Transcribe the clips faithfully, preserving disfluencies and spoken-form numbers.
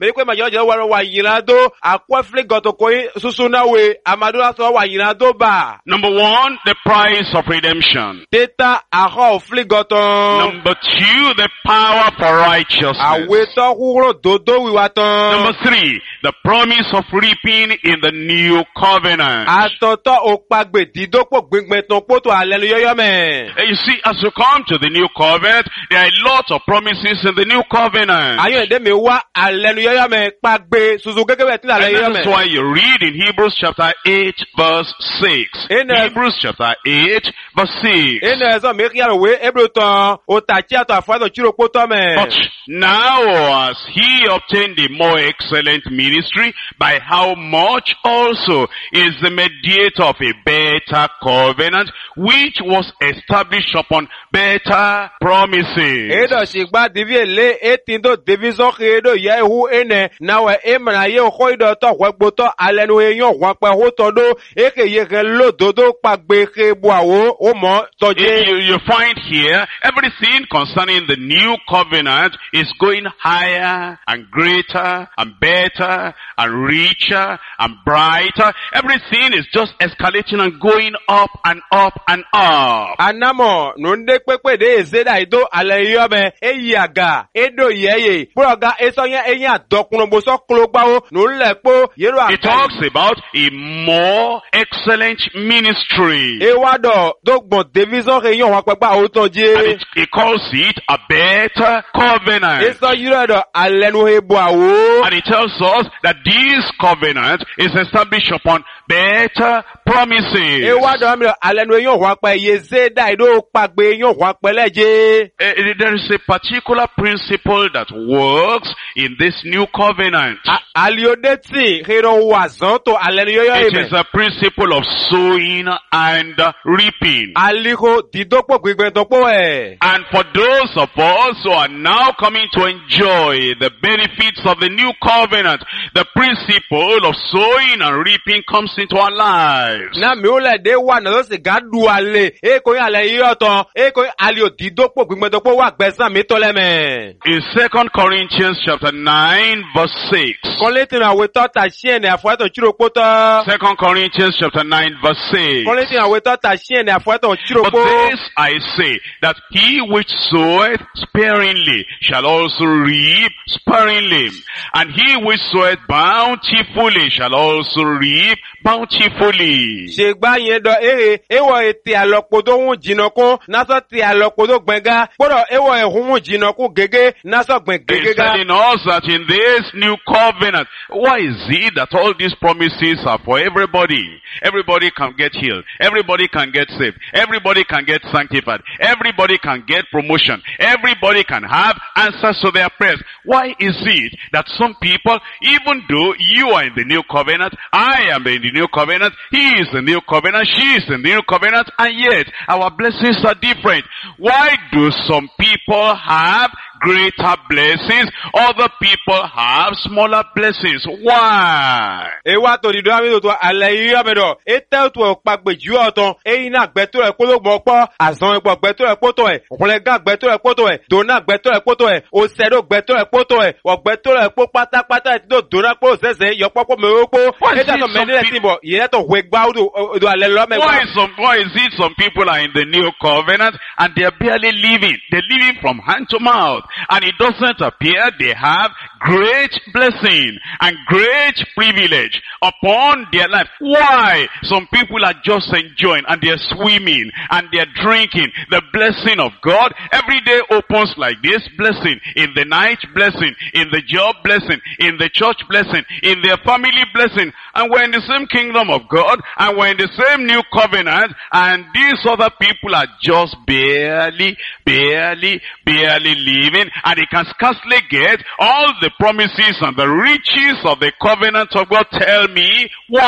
me ko ma yo je wa wa yira do akwa fle goto ko susu na we amadu so wa yira do ba. Number one, the price of redemption. Teta aho fle goto. Number two, the power for righteousness. Awe to huro dodo wi waton. Number three, the promise of reaping in the new covenant. Atoto okpagbe didopo gbegbe ton poto hallelujah me. And you see, as you come to the new covenant, there are a lot of promises in the new covenant. Ayo ede me wa hallelujah me pagbe suzu gegebe tin hallelujah me. And that is why you read in Hebrews chapter eight verse six. Hebrews chapter eight verse six. Ene zo me kiaro we ebroton o tachi ato afado chiro poto me. But now as he obtained a more excellent ministry, by how much also is the mediator of a better covenant, which was established upon better promises. Edo shigba divi le etindo division edo yehu ene nawe emra ye khoido to wegboto alenu eyan wape ho todo eke ye lo dodo pagbe ke buawo o mo toje. You, you find here everything concerning the new covenant is going higher and greater and better and richer and brighter. Everything is just escalating and going up and up and up. Anamo nunde pepe de zeda ido aleyobe eyaga edo yeye proga esonya enya dokunobo so klogbawo nunlepo yero. It talks about a more excellent ministry. Ewado dogbon division reyon wa pepa o toje. And it, it calls it a better covenant. Eso yiro alenu heboawo. And it tells us that this covenant is established upon better promises. Ewado amiro alenu eyon wa pe yezeda ido pagbe eyon wa peleje. There is a particular principle that works in this new covenant. Aliodeti hero wazonto alenu yoyo It ime. is a principle of sowing and reaping. Aliho didopo gbigbe topo e. And for those of us who are now coming to enjoy the benefits of the new covenant, the principle of sowing and reaping comes into our lives. Na mi ole de wa na lo se gadu ale e ko yin ale yoton e ko alio didopo gbigbe topo wa gbesan mi to leme. In Second Corinthians chapter nine verse six. Koletin awe to ta shien afo to chiro poto. Second Corinthians chapter nine verse six. Koletin awe to ta shien afo to chiro But po. this I say, that he which soweth sparingly shall also reap sparingly, and he which soweth bountifully shall also reap bountifully. Shegba yen do ere ewo eti alopodo hun jinoko naso ti alopodo gbenga podo ewo ehun jinoko gege naso gben He's gege ga. telling us that in this new covenant, why is it that all these promises are for everybody? Everybody can get healed. Everybody can get saved. Everybody can get sanctified. Everybody can get promotion. Everybody can have answers to their prayers. Why is it that some people, even though you are in the new covenant, I am in the new covenant, he is in the new covenant, she is in the new covenant, and yet our blessings are different? Why do some people have greater blessings, other people have smaller blessings? Why? Ewa to di do ami to ale yo me do e te to pagbe ju oton e ina gbeto e kolo mo po azon e po gbeto e poto e okule ga gbeto e poto e dona gbeto e poto e o sedo gbeto e poto e o gbeto e po pata pata ti do dona po sese yo popo me opo e ta to me le timbo ye to we gba do do ale lo me. Why some why is it some people are in the new covenant and they are barely living? They're living from hand to mouth. And it doesn't appear they have great blessing and great privilege upon their life. Why? Some people are just enjoying and they're swimming and they're drinking the blessing of God. Every day opens like this, blessing. In the night, blessing. In the job, blessing. In the church, blessing. In their family, blessing. And we're in the same kingdom of God and we're in the same new covenant, and these other people are just barely, barely, barely living, and they can scarcely get all the promises and the riches of the covenant of God. Tell me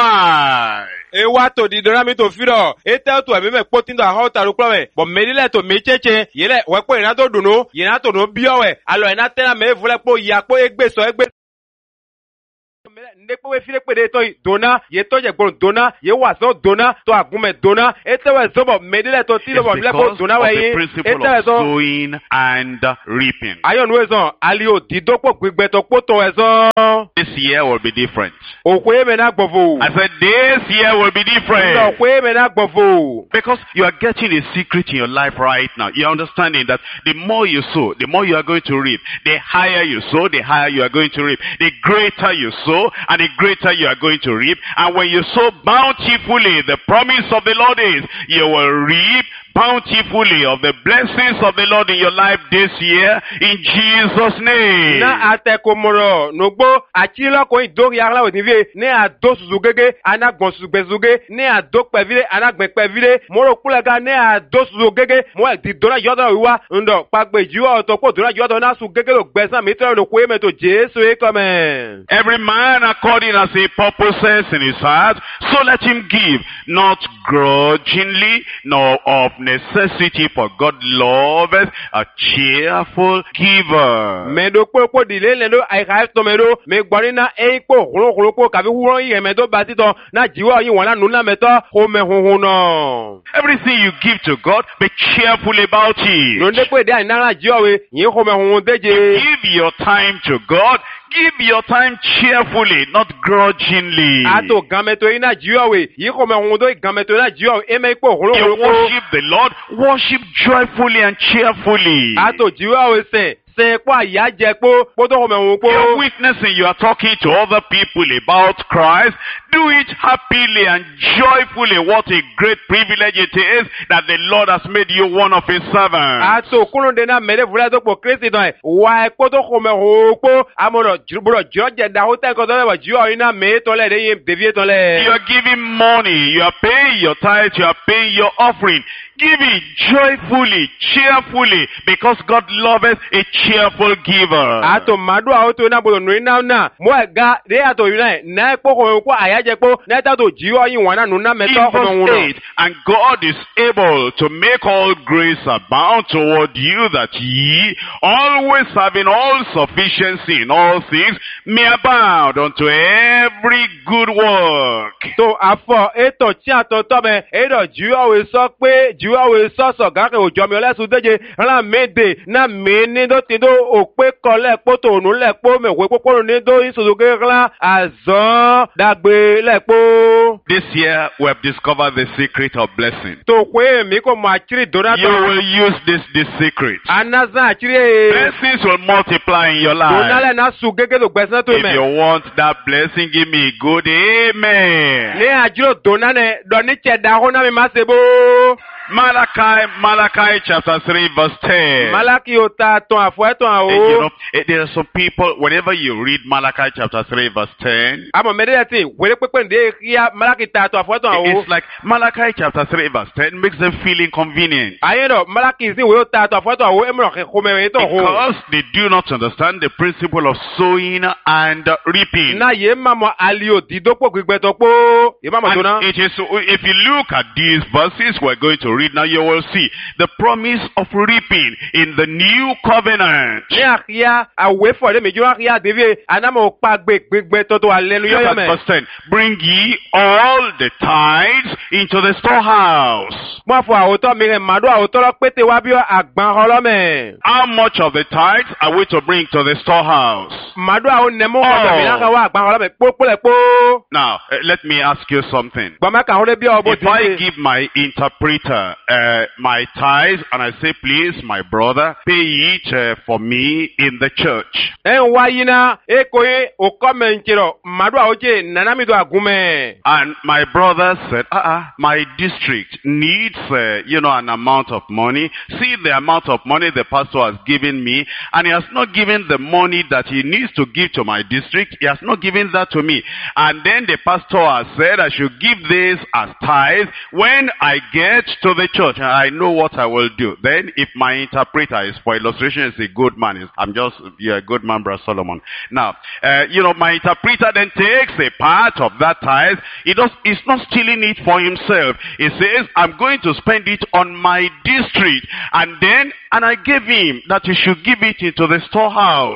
why? Ewa to di dorami to firo e te to ebe me potin do ha ta ru prowe bo merile to mecheche yele we po ina to dunu yina to no biowe alo ina tena me vule po ya po egbe so egbe ndekpe file kpede to dona ye to je gbon dona ye waso dona to agume dona etewe zobo medile to ti lobo It's leko because dona of wa the yin principle etewe of so sowing and uh, reaping. ayon we so ali o didopo gbegbe to poto e so This year will be different. okwe me na gbovo I said this year will be different. okwe me na gbovo Because you are getting a secret in your life right now. You're understanding that the more you sow, the more you are going to reap. The higher you sow, the higher you are going to reap. The greater you sow, and the greater you are going to reap. And when you sow bountifully, the promise of the Lord is you will reap bountifully of the blessings of the Lord in your life this year in Jesus' name. na atekomoro nogbo achilo ko idori ara odivie ne ado suzugege anagbon suzugbezuge ne ado pevile anagbon pevile moro kulega ne ado suzugege mo di dona yodo wiwa ndo pagbe jiwo to po dona yodo na sugege lo gbesan mi to lo ko eme to Jesu e come. Every man according as he purposes in his heart, so let him give, not grudgingly, nor of necessity, for God loveth a cheerful giver. Me do popo di le le do ai ka to me do me gbori na e po holo holo po ka bi wuro yi me do ba ti to na jiwo yi won na nu na me to ho me hunhun no. Everything you give to God, be cheerful about it. No de pe de ai na ra jiwo we yin ho me hunhun deje. Give your time to God. Give your time cheerfully, not grudgingly. Ato gameto ina jiwo we yi ho me hunhun do gameto na jiwo e me po holo You holo po. worship the Lord, worship joyfully and cheerfully. Ato jiwo we se se po aya je po po to ho me hunhun po. You're witnessing, you are talking to other people about Christ. Do it happily and joyfully. What a great privilege it is that the Lord has made you one of his servants. Ato kulunde na mele vula do po Kristi don e wa e po to ho me hunhun po amoro juburo joje da ho te ko do le jiwo ina me to le de yin devie to le. You are giving money, you are paying your tithe, you are paying your offering. Give it joyfully, cheerfully, because God loveth a cheerful giver. Ato madu auto na bolo nuri na na mo ga de ato yuna na po ko ko ayaje po na ta to jiwo yin wana nu na me In to ko mo verse eight, and God is able to make all grace abound toward you, that ye, always having all sufficiency in all things, may abound unto every good work. to afọ eto tí a tó tọ́ mẹ́ edo jiwo we sọ pé jiwo we sọ sọ gàkẹ́ òjò mi ọlẹ́sùn déje ńlá méde náà mi ní tó ti dó òpé kọlẹ̀ pótó ònú lẹ̀ pó mẹ̀wé pópó ní dó ìṣòdògé ńlá àzán dàgbé lẹ̀ pó. This year we have discovered the secret of blessing. tó pé mi kò mọ àkírí dòdà You tó. will use this, this secret. anazan àkírí ẹ̀. Blessings will multiply in your life. dòdà náà sùn gẹ́gẹ́ ló gbẹ̀sán tó If mẹ́. you want that blessing, give me a good amen. ní àjírò dòdà náà dọ̀ní tsẹ̀dá hó náà mi má se bó. Malachi, Malachi chapter three verse ten. Malaki o ta tán àfọ̀ ẹ̀tàn Eh, you àwọ̀. know, eh, there are some people, whenever you read Malachi chapter three verse ten, àmọ̀ mẹ́rẹ́dẹ́ tí wẹ́rẹ́ pépé ndé kíá Malaki ta tán àfọ̀ ẹ̀tàn àwọ̀. it's like Malachi chapter three verse ten makes them feel inconvenient. ayé dọ̀ Malaki sí wẹ́rẹ́ ta tán àfọ̀ ẹ̀tàn àwọ̀ ẹ̀mọ̀ràn kẹ́kọ̀ọ́ mẹ́rin tó hó. Because they do not understand the principle of sowing and reaping. náà yé mamọ alio dídópò gbígbẹ́tọ̀ pó yé mamọ tó ná. And it is, if you look at these verses we're going to read now, you will see the promise of reaping in the new covenant. ní àkíyá àwẹ̀ fọ̀lẹ́ méjì wá kíyá débi anamọ̀ pa gbẹgbẹgbẹ tọ́tọ̀ aleluya Look yọ at mẹ́. verse ten. Bring ye all the tithes into the storehouse. mo fọ àwòtọ́ mi rẹ̀ màdó àwòtọ́ lọ pété wá bí àgbọn ọlọ́mẹ̀. How much of the tithes are we to bring to the storehouse? màdó àwọn nẹ̀mú ọ̀dọ̀ mi náà kan wá àgbọn ọlọ́mẹ̀ pópólẹ̀ pó. Now, uh, let me ask you something. gbọ̀mọ̀ kan ó lé bí ọ̀bọ̀ If I tí. give my interpreter uh, my tithes and I say, please, my brother, pay it uh, for me in the church. ẹ̀ ń wá yín náà èkó yín òkọ́ mẹ́ ń kérò màdó àwọn jẹ́ nànámi tó àgúnmẹ́. And my brother said, uh-uh, my district needs, uh, you know, an amount of money. See the amount of money the pastor has given me, and he has not given the money that he needs to give to my district. He has not given that to me. And then the pastor has said, I should give this as tithe when I get to the church. And I know what I will do. Then if my interpreter is, for illustration, is a good man, is, I'm just, you're a good man, Brother Solomon. Now, uh, you know, my interpreter then takes a part of that tithe. He does, he's not stealing it for himself. He says, I'm going to spend it on my district. And then, and I gave him that he should give it into the storehouse.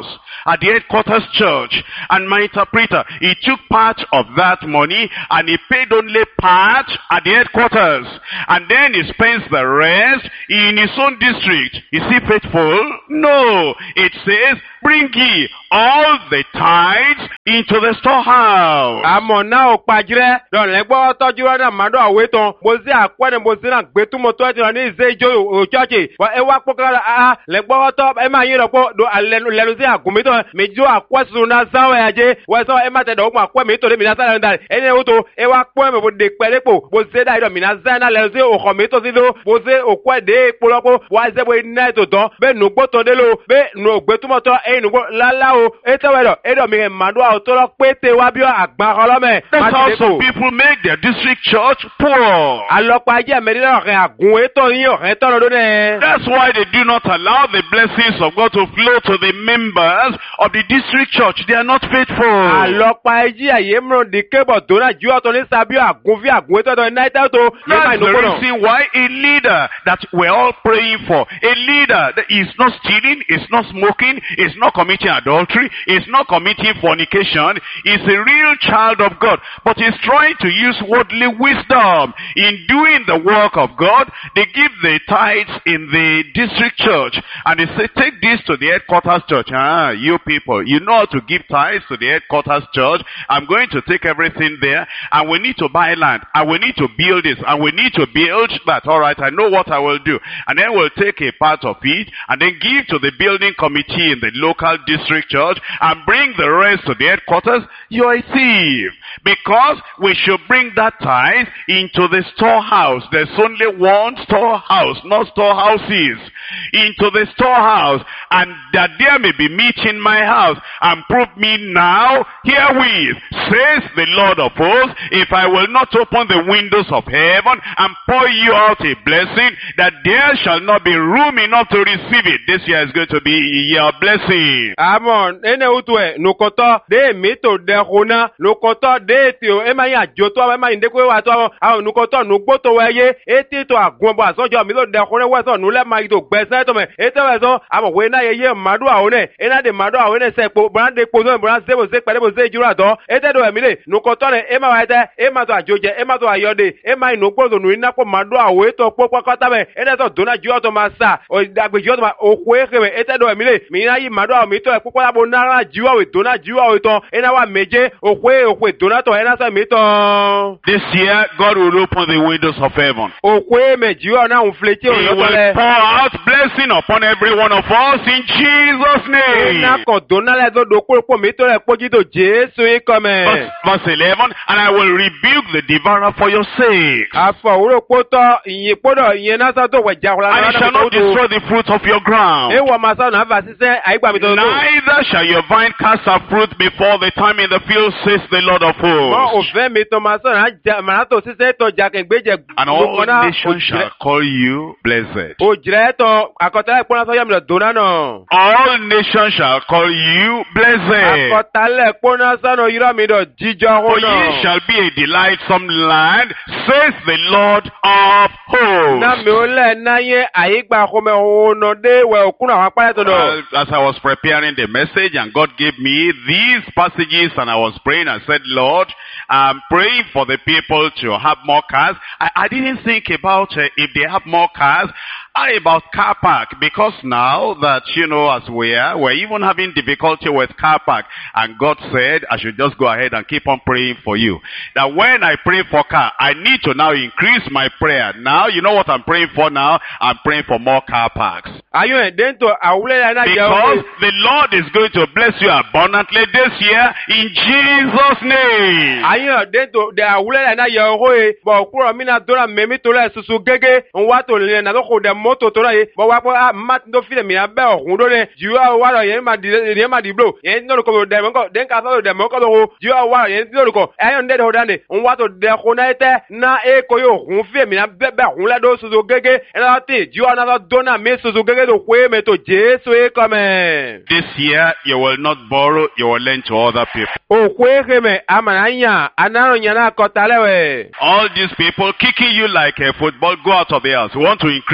at the headquarters church. And my interpreter, he took part of that money and he paid only part at the headquarters. And then he spends the rest in his own district. Is he faithful? No. It says, bring ye all the tithes into the storehouse. Àmọ́ náà ò pàjírẹ́ lọ́nà ẹgbọ́ tọ́jú rẹ̀ náà máa dọ̀ àwé tán. Mo sí àpẹẹrẹ mo sí náà gbé túmọ̀ tó ẹ̀jẹ̀ ní ìṣe ìjọ òjọ́jì. Ẹ wá pọ́kàrà àá lẹ́gbọ́ tọ́ ẹ máa yín rọ̀pọ̀ lẹ́nu sí àgùnmítọ̀. Méjì àkwẹ́sùn náà sáwọ̀ ẹ̀jẹ̀. Wọ́n sọ ẹ má tẹ̀ dọ̀wọ́ àkwẹ́ mi tó lé mìíràn sáré náà. Ẹni ẹ̀wọ́ tó ẹ wá pọ́ ẹ̀mẹ̀ bó de pẹ́lẹ́pọ̀. Bó ṣe dá ìdọ̀ mìíràn sáré náà lẹ́nu sí òkò mi tó sí ló. Bó ṣe òkú ẹ̀ dé polọ́pọ̀. Wọ́n á ṣe bó iná ètò tán. Bẹ́ẹ̀ nùgbó tó dé ló. Bẹ́ẹ̀ nù ògbétúmọ̀ tọ́ ẹ̀yìn nùgbó lálá o. Ètò ẹ̀dọ̀ ẹ̀dọ̀ mi ẹ̀ màdúrà ò tó lọ pété wá bí àgbà ọlọ́mẹ̀. That's how some people make their district church poor. Àlọ́pàá jẹ́ mẹ́rin ọ̀rẹ́ àgùn ètò yín ọ̀rẹ́ tọ́lọ́ lónìí. That's why they do not allow the blessings of God to flow to the members of the district church. They are not faithful. Àlọ́pàá jẹ́ àyè mìíràn di kébọ̀ tó náà jú ọ̀tọ̀ ní sábíọ̀ àgùn fi àgùn ètò ọ̀tọ̀ ní náírà tó. That's the reason why a leader that we're all praying for, a leader that is not stealing, is not smoking, is not committing adultery, is not committing fornication, is a real child of God, but is trying to use worldly wisdom in doing the work of God. They give the tithes in the district church and they say, take this to the headquarters church. Ah, you people, you know how to give tithes to the headquarters church. I'm going to take everything there and we need to buy land and we need to build this and we need to build that. All right, I know what I will do. And then we'll take a part of it and then give to the building committee in the local district church and bring the rest to the headquarters. You're a thief. Because we should bring that tithe into the storehouse. There's only one storehouse, not storehouses. Into the storehouse, and that there may be meat in my house. And prove me now herewith, says the Lord of hosts, if I will not open the windows of heaven and pour you out a blessing, that there shall not be room enough to receive it. This year is going to be a year of blessing. Amen. Ene utwe nukoto de mito de hona nukoto de tio ema ya joto ema indekwe wa to awon nukoto nugboto weye eti to agunbo asojo mi lo de hona weso nule ma ito gbese to me ete weso amo we na yeye madu awone ena de madu awone sepo brande po so brande sebo se pele bo se jura to ete do emile nukoto ne ema wa ete ema to ajoje ema to ayode ema inugboto nu ina po madu awe to popo kota me ete to dona ju to masa o dagbe ju to ma okwe kebe ete do emile mi na yi madu awe mi to e popo la bo na jiwa we dona jiwa we to ena wa meje okwe okwe dona to ena sa mi to. This year God will open the windows of heaven. Okwe me jiwa na un flete o He will pour out blessing upon every one of us in Jesus' name. Ena ko dona le do do ko mi to le poji to Jesu e come. Verse eleven, and I will rebuke the devourer for your sake. Afọ oro poto yin podo yin na sa to we jahula And he shall not destroy the fruit of your ground. E wo ma sa na va sise aigba mi to. Neither shall your vine cast her fruit before the time in the field, says the Lord of hosts. And all nations shall call you blessed. All nations shall call you blessed. For ye shall be a delightsome land, says the Lord of hosts. Well, as I was preparing the message and God gave me these passages and I was praying, I said, Lord, I'm praying for the people to have more cars. I, I didn't think about uh, if they have more cars. I about car park, because now that, you know, as we are, we're even having difficulty with car park. And God said, I should just go ahead and keep on praying for you. That when I pray for car, I need to now increase my prayer. Now, you know what I'm praying for now? I'm praying for more car parks. Because the Lord is going to bless you abundantly this year in Jesus' name. Moto to ye bo wa po a mat do file mi abe ohun do le ju a wa ro yen ma di yen ma di blo yen no ko de mo ko den ka so de mo ko do ju a wa yen do ko ayon de do dande on wa to de ko na ete na e ko yo hun fi mi na be be hun la do so so gege e na ti ju a na do na me so so gege do kwe me to Jesu e come. This year you will not borrow, you will lend to other people. O kwe ke me amananya anaro nya na ko talewe. All these people kicking you like a football, go out of the house. We want to increase uh, the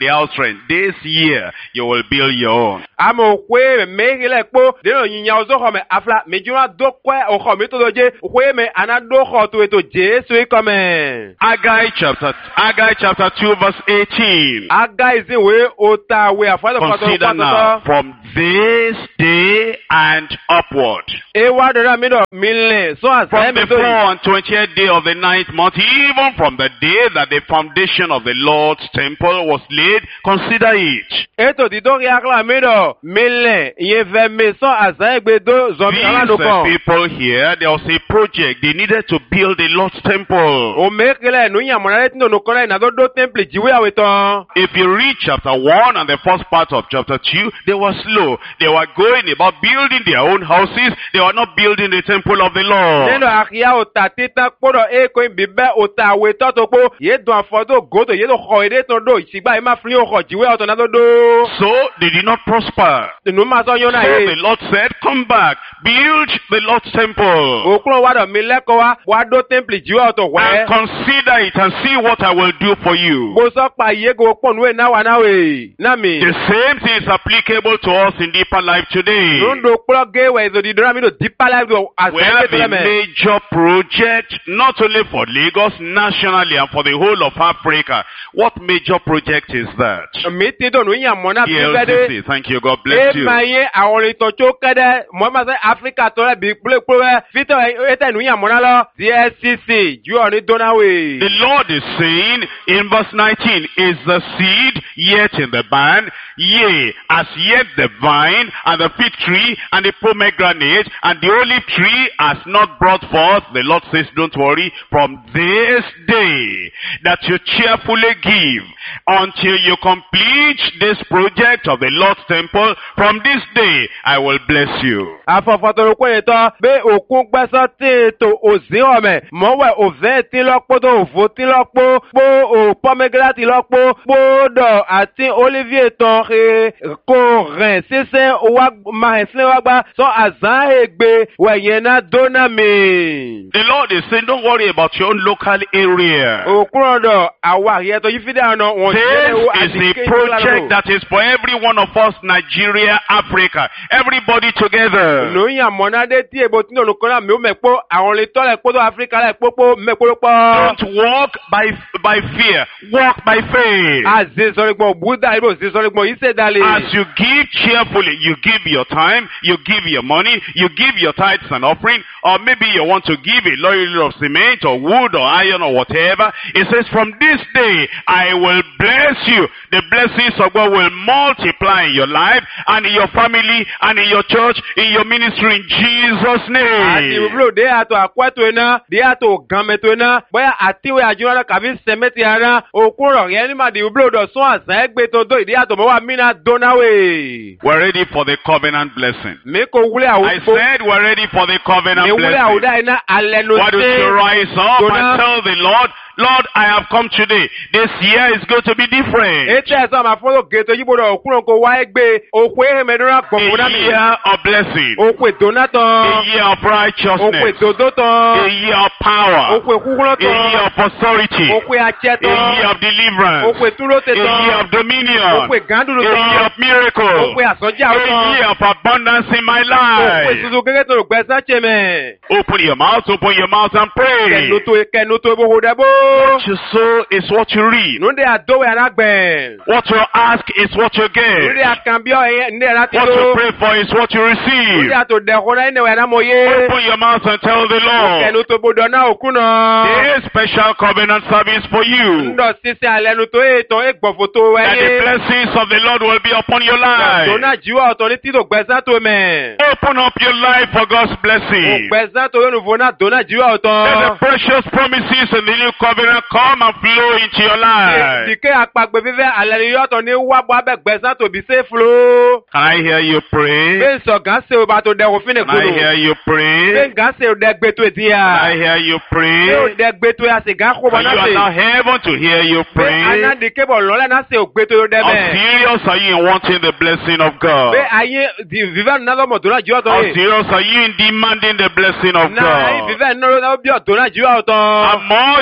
the house rent. This year, you will build your own. Amo kwe me hele kpo deno nyinya ozo ho me afla me jura do kwe o ho me to doje kwe me anado ho to eto Jesu ikome. Haggai chapter Haggai chapter two verse eighteen. Haggai is we ota we afado Consider now from this day and upward. E wa do na mi do mille so as From the fourth and twentieth day of the ninth month, even from the day that the foundation of the Lord's temple was laid, consider it. Eto di do ria kla mi do mille ye ve me so as egbe do zo mi ala do These kon. people here, there was a project. They needed to build the Lord's temple. O me kele no nya mo na le no kon na do do temple jiwe aweton. If you read chapter one and the first part of chapter two, they were slow. They were going about building their own houses. They were not building the temple of the Lord. Neno akia o ta tita kporo e ko bibe o ta we to to po ye do afodo godo ye do ho ide to do sigba e ma fli o ho jiwe o to na do do. So they did not prosper. No ma so yo na So e. the Lord said, come back, build the Lord's temple, O kuro wa do mi leko wa wa do temple jiwe o to we. and consider it and see what I will do for you. Bo so pa ye go pon we na wa na we. Na mi. The same thing is applicable to us in deeper life today. No do kuro ge we zo di do mi do deeper life do as We have e a major project, not only for Lagos, nationally and for the whole of Africa. What major project is that? mi ti do no nya mo na E bi L be de. C C, thank you, God bless E you. ma ye awon ito cho kede mo ma se Africa to le bi pule pule fito e te nu nya mo na lo D S C C ju oni dona we. The Lord is saying in verse nineteen, is the seed yet in the barn? Yea, as yet the vine and the fig tree and the pomegranate and the olive tree has not brought forth. The Lord says, don't worry, from this day that you cheerfully give until you complete this project of the Lord's temple, from this day I will bless you. Afọfọtọrọ kwen eto be okun gbeso ti to ozi ome mo we ove ti lopo to ofo ti lopo po o pomegranate lopo po do ati olivier ton e ko ren sese wa ma esin wa gba so azan egbe we yen na dona mi. The Lord is saying, don't worry about your own local area. Okun do awa ye to yifide ana won This is a project that is for every one of us, Nigeria, Africa, everybody together. no yan monade ti ebo ti no kan mi o mepo awon le to le po to Africa le popo mepo po. Don't walk by by fear, walk by faith. Aze sori gbo buda ibo se sori gbo ise dale. As you give cheerfully, you give your time, you give your money, you give your tithes and offering, or maybe you want to give a load of cement or wood or iron or whatever. It says, from this day, I will bless you. The blessings of God will multiply in your life and in your family and in your church, in your ministry, in Jesus' Ati name. ublo de ato akwato ena, de ato gameto ena, boya ati we ajuna kabi semeti ana, okuro ye ni ma di ublo do so asan egbe to do ide ato mo wa mina dona we. We're ready for the covenant blessing. Me ko wule awu. I said we're ready for the covenant me wule awu blessing. da ena alenu Why don't you rise up and tell the Lord, Lord, I have come today. This year is going to be different. Ete so ma folo geto yibo do okuro ko wa egbe, okwe he medura A gbogbo mi. year of blessing. Okwe donaton. A year of Okwe righteousness. dodo A ton. year of power. Okwe kukulo A year ton. of authority. Okwe ache A year ton. of deliverance. Okwe tulo te A year ton. of dominion. Okwe gandulu A year ton. of miracle. Okwe asoja A ton. year of abundance in my Okwe life. susu keke to gbesa cheme. Open your mouth, open your mouth and pray. Kenu to kenu to bo hodebo. What you sow is what you reap. Nunde adowe anagben. What you ask is what you Nunde get. akambio e nde rati What you do. pray for is what you receive. Nunde ato de hona ene we na moye. Open your mouth and tell the Lord, Kenu to bodo na okuna. there is special covenant service for you. Ndo sisi alenu to e to e gbofoto we. That the blessings of the Lord will be upon your life. Dona jiwa oto ni ti to gbesa to me. Open up your life for God's blessing. Gbesa to yonu fona dona jiwa Let the oto. precious promises in the new covenant come and flow into your life. Dike apagbe vive alenu yoto ni wa bo abe gbesa to bi se flow. Can I hear you pray? Be so gan se o ba to de ofin Can I hear ekulu. you Be pray? gan se o de gbe to Can I etia. hear you Be o pray? de gbe to ya se gan ko Can ba you na allow se. heaven to hear you Be pray? ana dike bo lole na se o gbe to de How me. serious are you in wanting the blessing of God? Be aye di vive na lo mo dona jiwa to How e. serious are you in demanding the blessing of Na aye God? vive na lo na bi o dona jiwa How oto. much of the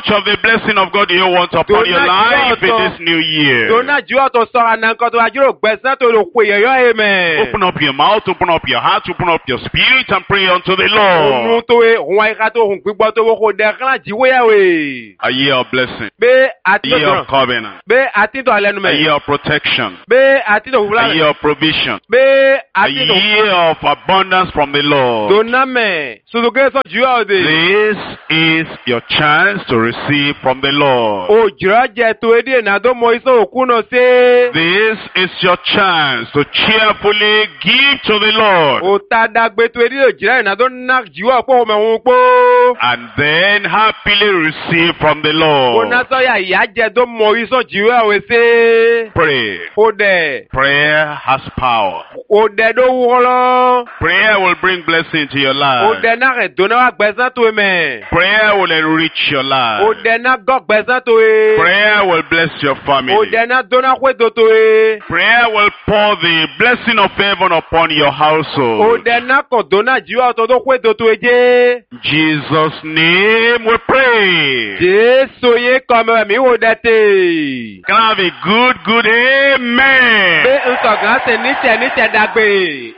blessing of God do you want upon your life in this new year? Dona jùlọ tó sọ̀rọ̀ náà nǹkan tó wá jùlọ gbẹ̀sán tó lò pé yẹ̀yọ́ amen. Open up your mouth, open up your heart, open up your spirit and pray unto the Òun Lord. tó wé òun àyíká tó hùn gbígbọ́ tó wó kó dẹ̀ kán jíwé yàwé. A year of blessing, Bẹ́ a àtìtò year of dùn. covenant, Bẹ́ àtìtò alẹ́nu a mẹ́. year of protection, Bẹ́ àtìtò a wúlá. year of provision, Bẹ́ a àtìtò. year of abundance from the Lord. Dona mẹ́. Sùdùkẹ́ sọ jùlọ òde. This is your chance to receive from the Lord. Òjìrọ̀ jẹ tó edí ẹ̀nà tó mọ iṣẹ́ òkú náà ṣe. This is your chance to cheerfully give to the Lord. Òta dàgbé tó edí òjìrọ̀ ẹ̀nà tó ná jùlọ pọ̀ ọmọ òun pọ̀. And then happily receive from the Ó ná Lord. sọ́yà ìyá jẹ tó mọ iṣẹ́ jùlọ òwe ṣe. Pray. Ó dẹ̀. Prayer has power. Ó dẹ̀ ló wúrọ́ lọ. Prayer will bring blessing to your Ó life. dẹ̀ náà rẹ̀ dùn náà wá gbẹ̀sán tó mẹ́. Prayer will enrich your Ó life. dẹ̀ náà gọ́ gbẹ̀sán tó e. Prayer will bless your Ó family. dẹ̀ náà dùn náà pé tó tó e. Prayer will pour the blessing of heaven upon your Ó household. dẹ̀ náà kọ̀ dùn náà jùlọ tó tó pé tó tó e jẹ́. In Jesus' name we pray. Jésù yé kọ́mọ mi wò dẹ̀ tè. Can I have a good, good amen? Pé nsọ̀gán ṣe níṣẹ́ níṣẹ́ dàgbé.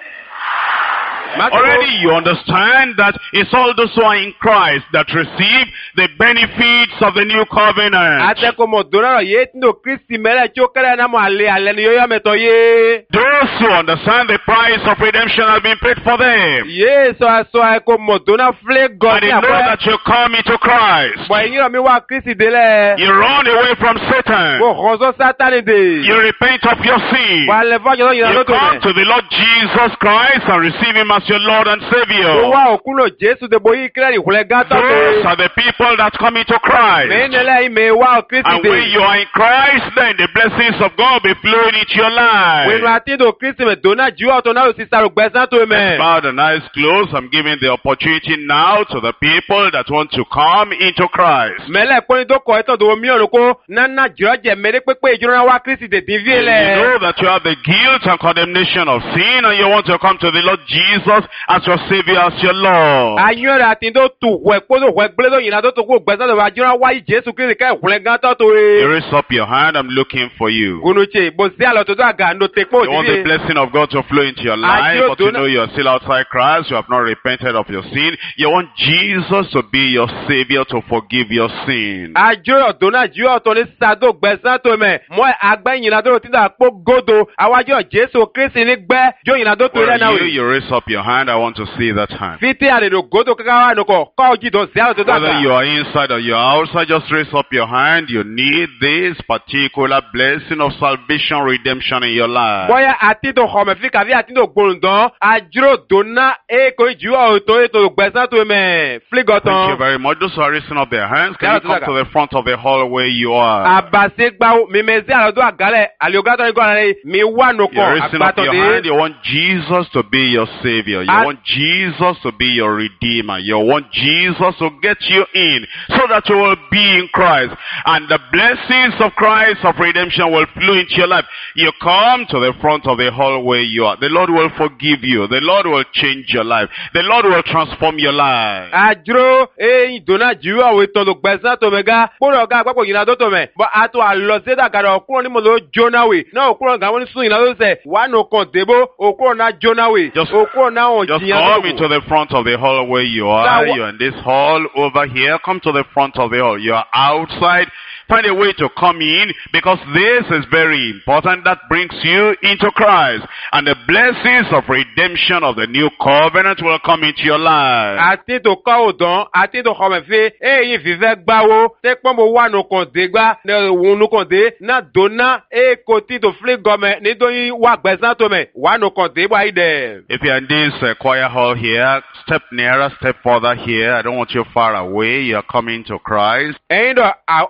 Already you understand that it's all those who are in Christ that receive the benefits of the new covenant. Atẹ́kọ̀mọ̀ dòrò yé tí no Kristi mẹ́rẹ̀ tí ó kẹ́rẹ́ náà mọ̀ àlẹ́ àlẹ́ ni yóò yọ mẹ́tọ̀ yé. Those who understand the price of redemption has been paid for them. Yé sọ aṣọ ẹ̀kọ́ mọ̀ dòrò flé And gan they ní know àpẹ́. that you come into Christ. Bọ̀ ẹ̀yin rẹ̀ mi wá Kristi délẹ̀. You run away from Satan. Kò rọ̀ṣọ́ sátánì dè. You repent of your sin. Wà á lẹ fọ́jọ́ yìí You lọ́tọ̀ come rẹ̀. to the Lord Jesus Christ and receive Him as your Lord and Ó Savior. wá òkú lò Jésù dèbò yìí kílẹ̀ ìkúlẹ̀ gátà Those dè. are the people that come into Christ. Mẹ́nẹ́lẹ́ yìí mi wá Kristi And when dè. you are in Christ, then the blessings of God will be flowing into your Wẹ́nu life. àti ìdò Kristi mẹ́ dòná jù ọ̀tọ̀ náà sì sàrò gbẹ̀sán tó mẹ́. Bow the eyes closed. I'm giving the opportunity now to the people that want to come into Christ. Mẹ́lẹ̀ kọ́ni tó kọ̀ ẹ́tọ̀ tó mi ọ̀rọ̀ kó nánà jùlọ jẹ mẹ́rẹ́ pépé ìjọba wá Kristi dè dín You lẹ̀. know that you have the guilt and condemnation of sin and you want to come to the Lord Jesus as your Savior, as your Lord. Anyọ́rẹ́ àti tó tù wẹ̀ kpọ́dọ̀ wẹ̀ gblé tó yìnyín tó tó kó gbẹ̀sán tó wà jọra wáyé Jésù Kristi ká ìkúlẹ̀ gátà tó You e. raise up your hand. I'm looking for you. Gunutse bó sí àlọ́ tó tó àgà ńdó tẹ kpọ́ You want the òdìdí. blessing of God to flow into your life, but you know you're still outside Christ. You have not repented of your sin. You want Jesus to be your Savior to forgive your sin. Àjọyọ̀ dòná jù ọ̀tọ̀ ní sàdó gbẹ̀sán tó mẹ́. Mọ́ àgbẹ̀ yìnyín tó ti dà kpó gódo. Àwájọ́ Jésù Kristi ní gbẹ́ jó yìnyín tó tó Where rẹ̀ náà are you? wẹ̀. You raise up your hand. I want to see that hand. Fiti àlejò gódo kankan wà nùkọ̀ kọ́ ọjì tó sí àlọ́ tó tó Whether àgà. you are inside or you are outside, just raise up your hand. You need this particular blessing of salvation, redemption in your life. Bọ́yá àti tó xɔmɛ fi kàfi àti tó gbólóńdán. Àjọyọ̀ dòná èkó jù ọ̀tọ̀ ètò gbẹ̀sán tó mẹ́. Thank you Fígọ̀tàn. very much. Those who are raising up their hands, can Yeah, you come Tuzaka. to the front of the hall where you are? Àbàṣe gbawo mímẹ́sí àlọ́dún àgálẹ̀ àlìogátọ̀ nígbà rẹ̀ mi wà You're nùkọ̀ raising up your hand. àgbàtọ̀dé. You want Jesus to be your Savior. You I- want Jesus to be your Redeemer. You want Jesus to get you in so that you will be in Christ. And the blessings of Christ of redemption will flow into your life. You come to the front of the hall where you are. The Lord will forgive you. The Lord will change your life. The Lord will transform your life. Àjọyọ̀ eyín dòná jù àwọn ètò tó gbẹ̀sán tó mẹ́ gá. Kúrò ọ̀gá àgbàpọ̀ yìnyín tó tó mẹ́. Bọ́ àtọ̀ àlọ́sẹ́dà gàdọ̀ ọ̀kúrò ní mọ̀lẹ́ jónáwé. Náà òkúrò ọ̀gá wọn ní sún yìnyín tó sẹ̀. Wà nù kàn débó òkúrò náà jónáwé. Just- Òkúrò náà ò Just jìyàn come tó into kù. the front of the hall where you are. Now, wha- You're in this hall over here. Come to the front of the hall. You're outside. Find a way to come in because this is very important. That brings you into Christ. And the blessings of redemption of the new covenant will come into your life. Àti tó kọ́ òdàn, àti tó xɔmɛ fi, eyín fífẹ́ gbáwo, tẹ́ pọ́n mo wà nù kàn dé gbá, ní òun nù kàn dé, náà dòná, èkó tí tó fili gɔmɛ, nítorí wà gbẹ̀sán tó mɛ, wà nù kàn dé wáyé dẹ̀. If you're in this uh, choir hall here, step nearer, step further here. I don't want you far away. You're coming to Christ. Ẹyin dọ̀, àwa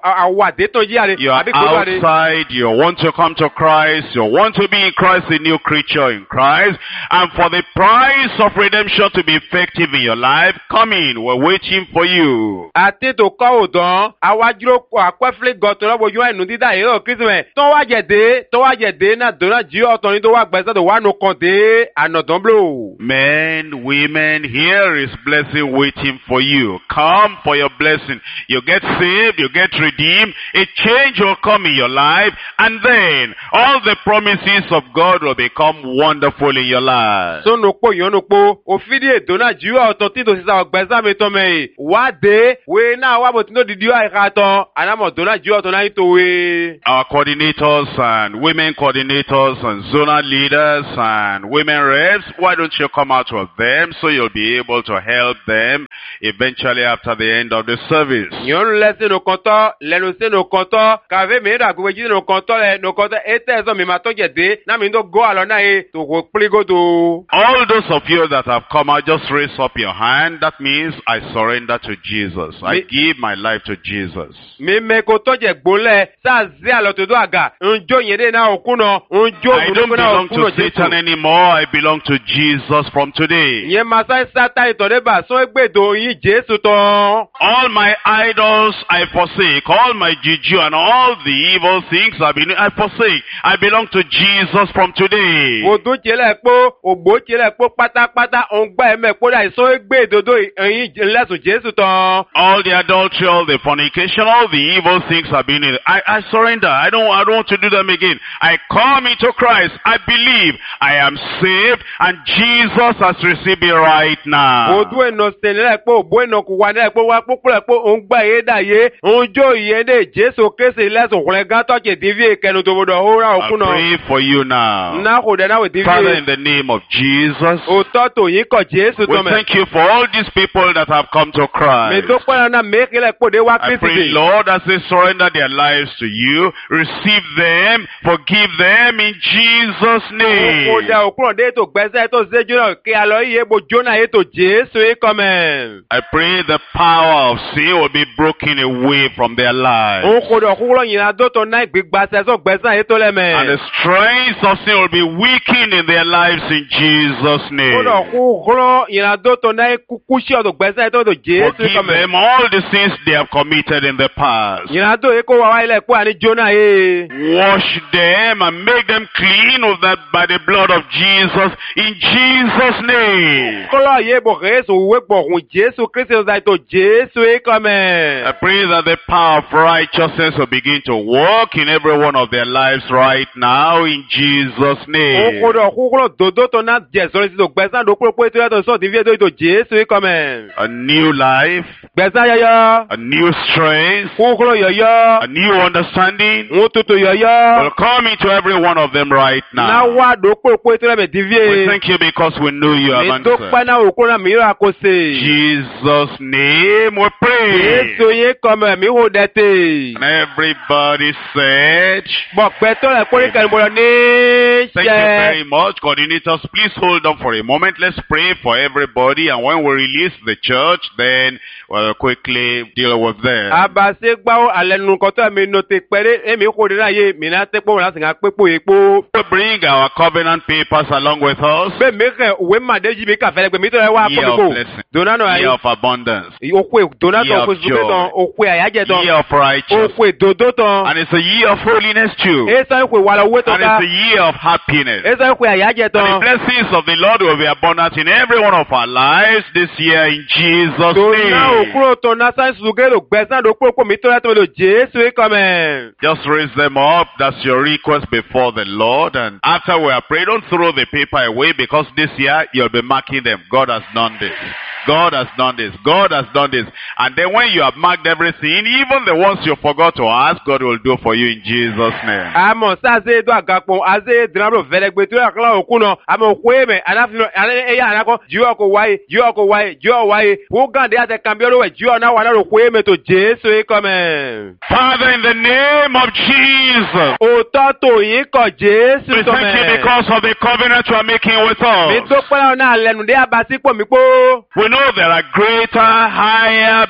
wà dé tó yí àrè. You are outside, you want to come to Christ, you want to be in Christ, a new creature in Christ, and for the price of redemption to be effective in your life, come in, we're waiting for you. Àti tó kọ́ òdàn, àwájúrò kọ àpẹ́fìlẹ̀ gọ̀tún lọ́wọ́ yóò ẹnu dídá èrò kìsìmẹ̀. Tó wá jẹ̀dé, tó wá jẹ̀dé náà dòná jí ọ̀tọ̀ ní tó wá gbẹ̀sẹ̀ tó wá nù kàn dé ànàdàn blò. Men, women, here is blessing waiting for you. Come for your blessing. You get saved, you get redeemed, a change will come in your life, and then all the promises of God will become wonderful in your life. So no po yon no po, ofidi edona jiwa ọ̀tọ̀ tí tó sisa ọgbẹ́sà mi tọ́ mẹ́ wá dé, we náà wá bò tí no didi wá ìka tán, ànámọ̀ dona jiwa ọ̀tọ̀ náà yìí tó we. Our coordinators and women coordinators and zonal leaders and women reps, why don't you come out with them so you'll be able to help them eventually after the end of the service. Yon lẹ́sìn no kọ́ntọ́, lẹ́nu sí no kọ́ntọ́, kàwé mi rà gbogbo jí no kọ́ntọ́ lẹ no kọ́ntọ́, ètò ẹ̀sọ́ mi máa tọ́jẹ̀ dé, náà mi ń tó gọ́ àlọ́ náà yé tó kò pírígódò. All those of you that have come out, just raise up your hand. That means I surrender to Jesus. I give my life to Jesus. Mi meko tọ́jẹ̀ gbólẹ̀, sáà zí àlọ́ tó dó àgà, ń jó yẹn dé náà òkú náà, ń jó I don't belong to Satan anymore. I belong to Jesus from today. Yẹn máa sáyé sátá ìtọ̀débà sún égbèdò yín Jésù tán. All my idols I forsake, all my juju and all the evil things I been I forsake. I belong to Jesus from today. Odò jẹ́lẹ̀ pọ́, ògbó jẹ́lẹ̀ pọ́ pátápátá, òǹgbà ẹ̀mẹ́ pọ́ dà ìsún égbèdòdò yín lẹ́sùn Jésù tán. All the adultery, all the fornication, all the evil things I've been in. I, I surrender. I don't I don't want to do them again. I come into Christ. I believe I am saved and Jesus has received me right now. Odò ẹ̀nà sẹ̀lẹ̀ pọ́, ògbó ẹ̀nà kò wà nílẹ̀ pọ́ wá púpọ̀ pọ́, òǹgbà yé dà yé, òǹjó yé dé Jésù kése lẹ́sùn kùnrin gátọ́ jẹ̀ dìví kẹnu tó bodò hóra òkú náà. I pray for you now. Náà kò dẹ̀ náà wò dìví. Father, in the name of Jesus, òtọ́ tó yín kọ̀ Jésù tó we mẹ́. thank you for all these people that have come to Mi Christ. tó pẹ́ náà mẹ́kẹ́lẹ̀ pò dé wá I Kristi. pray, Lord, as they surrender their lives to you, receive them, forgive them in Jesus' name. Òkú dẹ̀ òkú náà dé tó gbẹ́sẹ̀ tó ṣe jóná kí a lọ yíyé bo jóná yé tó Jésù yín kọ́ mẹ́. I pray the power of sin will be broken away from their lives. Òkú dẹ̀ òkú lọ yìnyín adótó náà gbígbàsẹ̀ tó gbẹ́sẹ̀ yé tó lẹ̀ mẹ́. And the strength of sin will be weakened in their lives in Jesus' Òkú name. dẹ̀ òkú lọ yìnyín adótó náà kúkú sí ọ̀dọ̀ gbẹ́sẹ̀ yé tó tó Jésù yín kọ́ Forgive mẹ́. them all the sins they have committed in the past. Yìnyín adó yé kó wá wáyé lẹ̀ pé àní jóná yé. Wash them and make them clean with that by the blood of Jesus in Jesus' name. Kọ́lọ́ yé bọ̀ Jésù wé gbọ̀hùn Jésù Kristi ọ̀dà tó Jésù yín kọ́ mẹ́. I pray that the power of righteousness will begin to work in every one of their lives right now in Jesus' name. Òkú dẹ̀ òkú lọ dòdó tó náà jẹ̀ sọ́rọ́ sí tó gbẹ́sẹ̀ tó kúrò pé tó yẹ tó sọ̀ tí fi ètò ètò Jésù yín kọ́ mẹ́. A new life, Gbẹ́sẹ̀ yọyọ. a new strength, Òkú lọ yọyọ. a new understanding Ń tutù yọyọ. will come into every one of them right Náà now. wá dòkó pé tó yẹ bẹ̀ tí fi We è. thank you because we know you have Mi tó pẹ́ answered. náà òkú náà mi yóò kó se. Jesus' name we pray. Jésù yín kọ́ mẹ́ mi hó dẹ́tẹ̀. And everybody said, Bọ̀ pẹ́ tó rẹ̀ kórè kẹ́rin bọ̀dọ̀ ní thank you ṣẹ́. very much. Coordinators, please hold on for a moment. Let's pray for everybody. And when we release the church, then we'll quickly deal with them. Abase gbáwó alẹ́nu kọ́tọ́ mi nọ te pẹ́rẹ́ èmi kò dé náà yé mi náà tẹ́ pọ́ wọn láti ká pépò èpo. We bring our covenant papers along with us. Bẹ́ẹ̀ mi kẹ́ òwe màdé jí mi kà fẹ́rẹ́ pé mi tó yẹ wá Year pọ̀ of mi kò. blessing. Dona nọ Year ayé. of abundance. Okwe dona Year tán of okwe sùgbẹ́ joy. tán okwe àyájẹ́ tán. Year of righteousness. Okwe dodo tán. And it's a year of holiness too. Esa okwe wàlà owó tán And ká. it's a year of happiness. Esa okwe àyájẹ́ And the tán. blessings of the Lord will be abundant in every one of our lives this year in Jesus' Dona name. òkúrò tán náà sáyẹn sùgbẹ́ lò gbẹ́sán ló kúrò pọ̀ mi tó yẹ tó lò Jésù yìí kọ́ mẹ́. Just raise them up. That's your request before the Lord. And after we are prayed, don't throw the paper away because this year you'll be marking them. God has done this. God has done this. God has done this. And then when you have marked everything, even the ones you forgot to ask, God will do for you in Jesus' name. Àmọ̀ sáze do àgàpọ̀ àze dìrabọ̀ fẹ́lẹ́gbẹ̀ tó yà kọ́lá òkú náà. Àmọ̀ òkú èmẹ̀ aláfihàn alẹ́ ẹ̀yà ànákọ́ jíọ̀ kò wáyé jíọ̀ kò wáyé jíọ̀ wáyé. Wó gàdé àtẹ kàmbí olówẹ̀ jíọ̀ náà wà náà òkú èmẹ̀ tó Jésù yìí kọ́ mẹ́. Father, in the name of Jesus, Òótọ́ tó yìí kọ̀ Jésù we tó thank you mẹ́. because of the covenant you are making with Mi us. tó pẹ́ náà náà lẹ́nu dé abasípò mi pó. We know there are greater, higher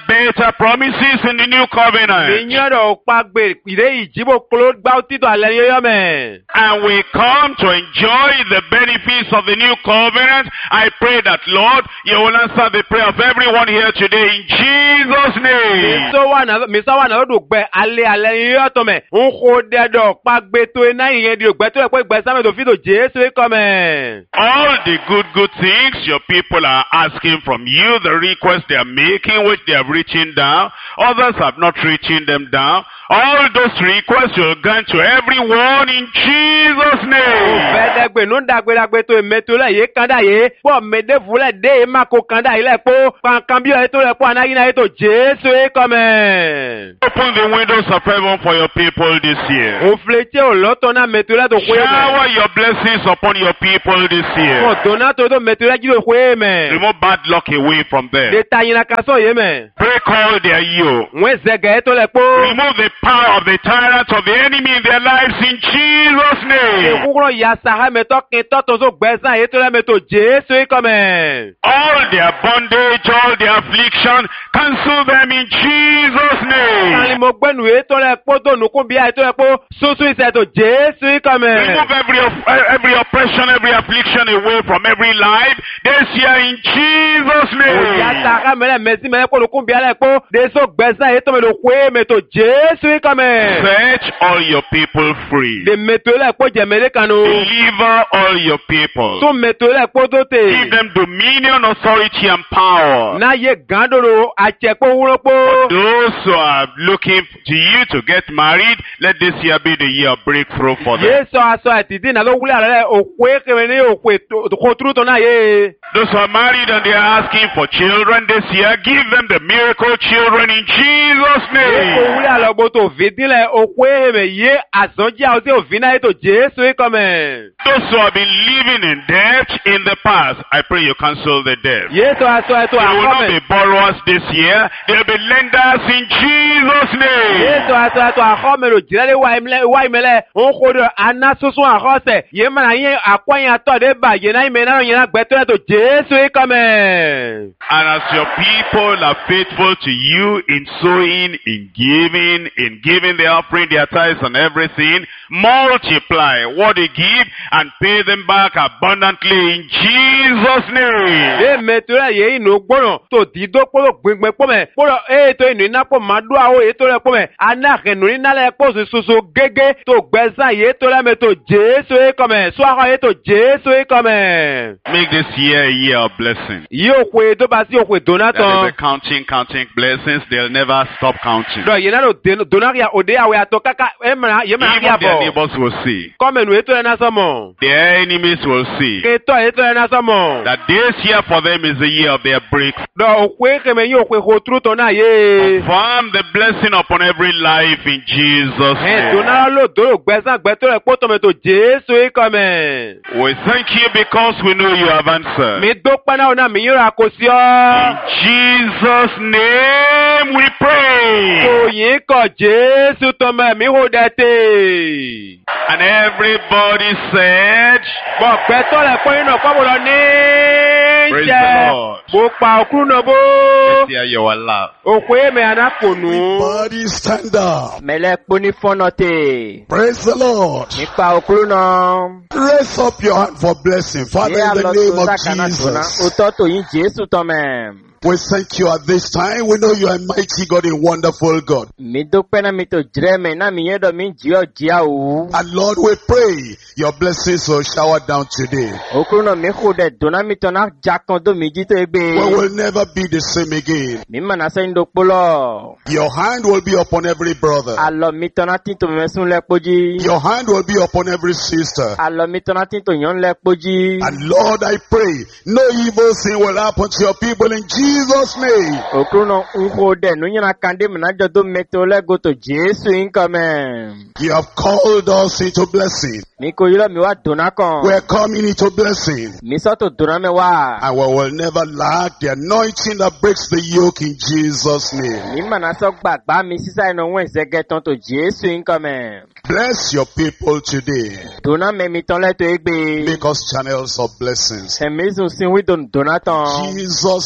better promises in the new Mi covenant. nyɔɖɔ kpagbe ìdè ìdìbò kolo gbawo títɔ alẹ́ yọyọ mẹ́. And we come to enjoy the benefits of the new covenant. I pray that, Lord, you will answer the prayer of everyone here today in Jesus' name. Misa wa na lọ́dọ̀ gbẹ alẹ́ alẹ́ yọyọ tọ̀ mẹ́. Ń kó dẹ́dọ̀ kpagbe tó iná ìyẹn di ògbẹ́ tó yẹ kó ìgbẹ́ sámi tó fi tó Jésù kọ́ mẹ́. All the good, good things your people are asking from you, the requests they are making, which they have written down, others have not written them down. All those requests will grant to everyone in Jesus' name. Fẹ́dẹ́gbẹ̀ ló ń dàgbédàgbé tó èmẹ́tò lẹ̀ yé kanda yé. Pọ̀ mẹ́dẹ́fúlẹ̀ dé èmá kó kanda yìí lẹ̀ kó. Kankan bí ọ̀yẹ́ tó lẹ̀ kó anáyínà yìí tó Jésù kọ́ mẹ́. Open the windows of heaven for your people this year. Òfìlẹ̀tì òlọ́tọ̀ náà mẹ́tò lẹ̀ tó kó yé mẹ́. Shower your blessings upon your people this year. Ọ̀tọ̀ náà tó tó mẹ́tò lẹ̀ jí tó kó yé mẹ́. Remove bad luck away from them. Lè ta yìnyín kan sọ̀ yé mẹ́. Break all their yoke. Wọ́n zẹ̀gẹ̀ tó lẹ̀ kó. Remove the power of the tyrants of the enemy in their lives in Jesus' name. Kúkúrọ̀ yasa ha mẹ́tọ́ kí tọ́tọ̀ tó gbẹ̀sán yé tó lẹ̀ mẹ́tò Jésù kọ́ mẹ́. All their bondage, all their affliction, cancel them in Jesus' name. Kálí mo gbẹ́nu yé tó lẹ̀ kó tó nùkún bí i tó lẹ̀ kó súnsú ìṣẹ̀ tó Jésù kọ́ mẹ́. Remove every of- every oppression, every affliction away from every life this year in Jesus' name. Yasa ha mẹ́lẹ̀ mẹ́sí mẹ́lẹ̀ kó nùkún bí i lẹ̀ kó déso gbẹ̀sán yé tó mẹ́tò kó mẹ́tò Jésù kọ́ mẹ́. Set all your people free. De mẹ́tò lẹ̀ kó jẹ̀mẹ́lẹ̀ kanu. Deliver all your people. Tó mẹ́tò lẹ̀ kó tó tè. Give them dominion, authority, and power. N'a ye gandoro àtsẹ̀kpọ̀ wúlọ́kpọ̀. Those who are looking to you to get married, let this year be the year of breakthrough for them. Yé sọ aṣọ àtìdí nàló wúlẹ̀ àlẹ́ lẹ̀ òkú ekele ní òkú kòtúrú tó náà yé. Those who are married and they are asking for children this year, give them the miracle children in Jesus' Èkó name. wúlẹ̀ àlọ́ bó tó fìdí lẹ̀ òkú ehèmè yé àsánjí àwọn tí òfin náà yé tó Jésù kọ́mẹ̀. Those who have been living in debt in the past, I pray you cancel the debt. Yé sọ aṣọ ẹ̀tọ́ They will not àkọ́mẹ̀. be borrowers this year. They will be lenders in Jesus' Yé name. sọ aṣọ ẹ̀tọ́ àkọ́mẹ̀ lò jìnnà lé wá ìmẹ̀lẹ̀ òun kò dọ̀ aná sunsun àkọ́sẹ̀ yé mana yé àkọ́yìn àtọ̀ dé bà yé náà ìmẹ̀ náà yé náà gbẹ́tọ́ ẹ̀tọ́ Jésù kọ́mẹ̀. And as your people are faithful to you in sowing, in giving, in giving the offering, their tithes and everything, multiply what they give and pay them back abundantly in Jesus' name. Ye metura ye inu gbọ́nà tó dídó kpọ́lọ̀ gbẹ̀ngbẹ̀ kpọ́mẹ̀ kpọ́lọ̀ ètò ìnù iná kpọ́ máa dún àwọn ètò rẹ̀ kpọ́mẹ̀ anáhẹ̀nù iná lẹ̀ kpọ́ soso gégé tó gbẹ̀sán yé tó lẹ́mẹ̀ tó Jésù yé kọ́mẹ̀ sọ́kọ́ yé tó Jésù yé kọ́mẹ̀. Make this year a year of blessing. Yí òkú ètò bá sí òkú ìdóná That tán. is the counting, counting blessings. They'll never stop counting. Dọ̀ yé náà ló dóná kí òde àwẹ̀ àtọ́ káká ẹ̀mẹ̀rẹ̀ yé mẹ̀rẹ̀ kí Even their àbọ̀. neighbors will see. Kọ́mẹ̀nù ètò ẹ̀ náà sọ́mọ̀. Their enemies will see. Kétọ́ ètò ẹ̀ náà sọ́mọ̀. That this year for them is the year of their breakthrough. Dọ̀ òkú èkèmẹ̀ yí òkú èkó túrú tán náà yé. Confirm the blessing upon every life in Jesus' Ẹ̀ name. dóná ló dóró gbẹ̀sán gbẹ̀tọ́ rẹ̀ kpọ́tọ̀ mẹ́tò Jésù yé kọ́mẹ̀. We thank you because we know you have answered. Mi dúpẹ́ náà náà mi yíra kò sí In ọ́. Jesus' name we pray. Òyìn kọ̀ Jésù tọmọ ẹ̀mí hó dẹ́tẹ̀. And everybody said, Bọ̀ gbẹ́tọ́ rẹ̀ pé iná kọ́ bọ̀ lọ ní Praise jẹ́. the Lord. Mo pa òkú náà bó. let's hear your laugh. Òkú èmi ànákònú. Everybody stand up. Mẹ̀lẹ́ poni fọ́nà tè. Praise the Lord. Nípa òkúrú náà. Raise up your hand for blessing. Father, Ní in the àlọ́ name tó of dákàná tòná. Jesus. Òtọ́ tòyìn Jésù tọ́mẹ̀. We thank you at this time. We know you are a mighty God, a wonderful God. Mi dúpẹ́ náà mi tó jírẹ́ mi náà mi yẹn dọ̀ mi jí ọ̀ jí àwù. And Lord, we pray your blessings will shower down today. Òkúrú náà mi kò dẹ̀ dùnà mi tọ́ náà já kan tó mi jí tó gbé. We will never be the same again. Mi mà náà sẹ́yìn dòpó lọ. Your hand will be upon every brother. Àlọ́ mi tọ́ náà tí tò mi sún lẹ́ kpójí. Your hand will be upon every sister. Àlọ́ mi tọ́ náà tí tò yàn lẹ́ kpójí. And Lord, I pray no evil thing will happen to your people in Jesus' name. Òkúrú náà ń kó dẹ̀ núyìnà kàndé mi náà jọ tó mẹ́tò lẹ́gò tó Jésù ń kọ́ mẹ́. You have called us into blessing. Mi kò yọrọ mi wá dùnà kan. We're coming into blessing. Mi sọ́tò dùnà mi wá. And we will never lack the anointing that breaks the yoke in Jesus' name. Mi mà náà sọ gbàgbá mi sísá iná wọ́n ìṣẹ́gẹ́ tán tó Jésù ń kọ́ mẹ́. Bless your people today. Dùnà mẹ́mi tán lẹ́tọ̀ égbé. Make us channels of blessings. Ẹ̀mí sùn sí wí dùnà tán. Jesus' name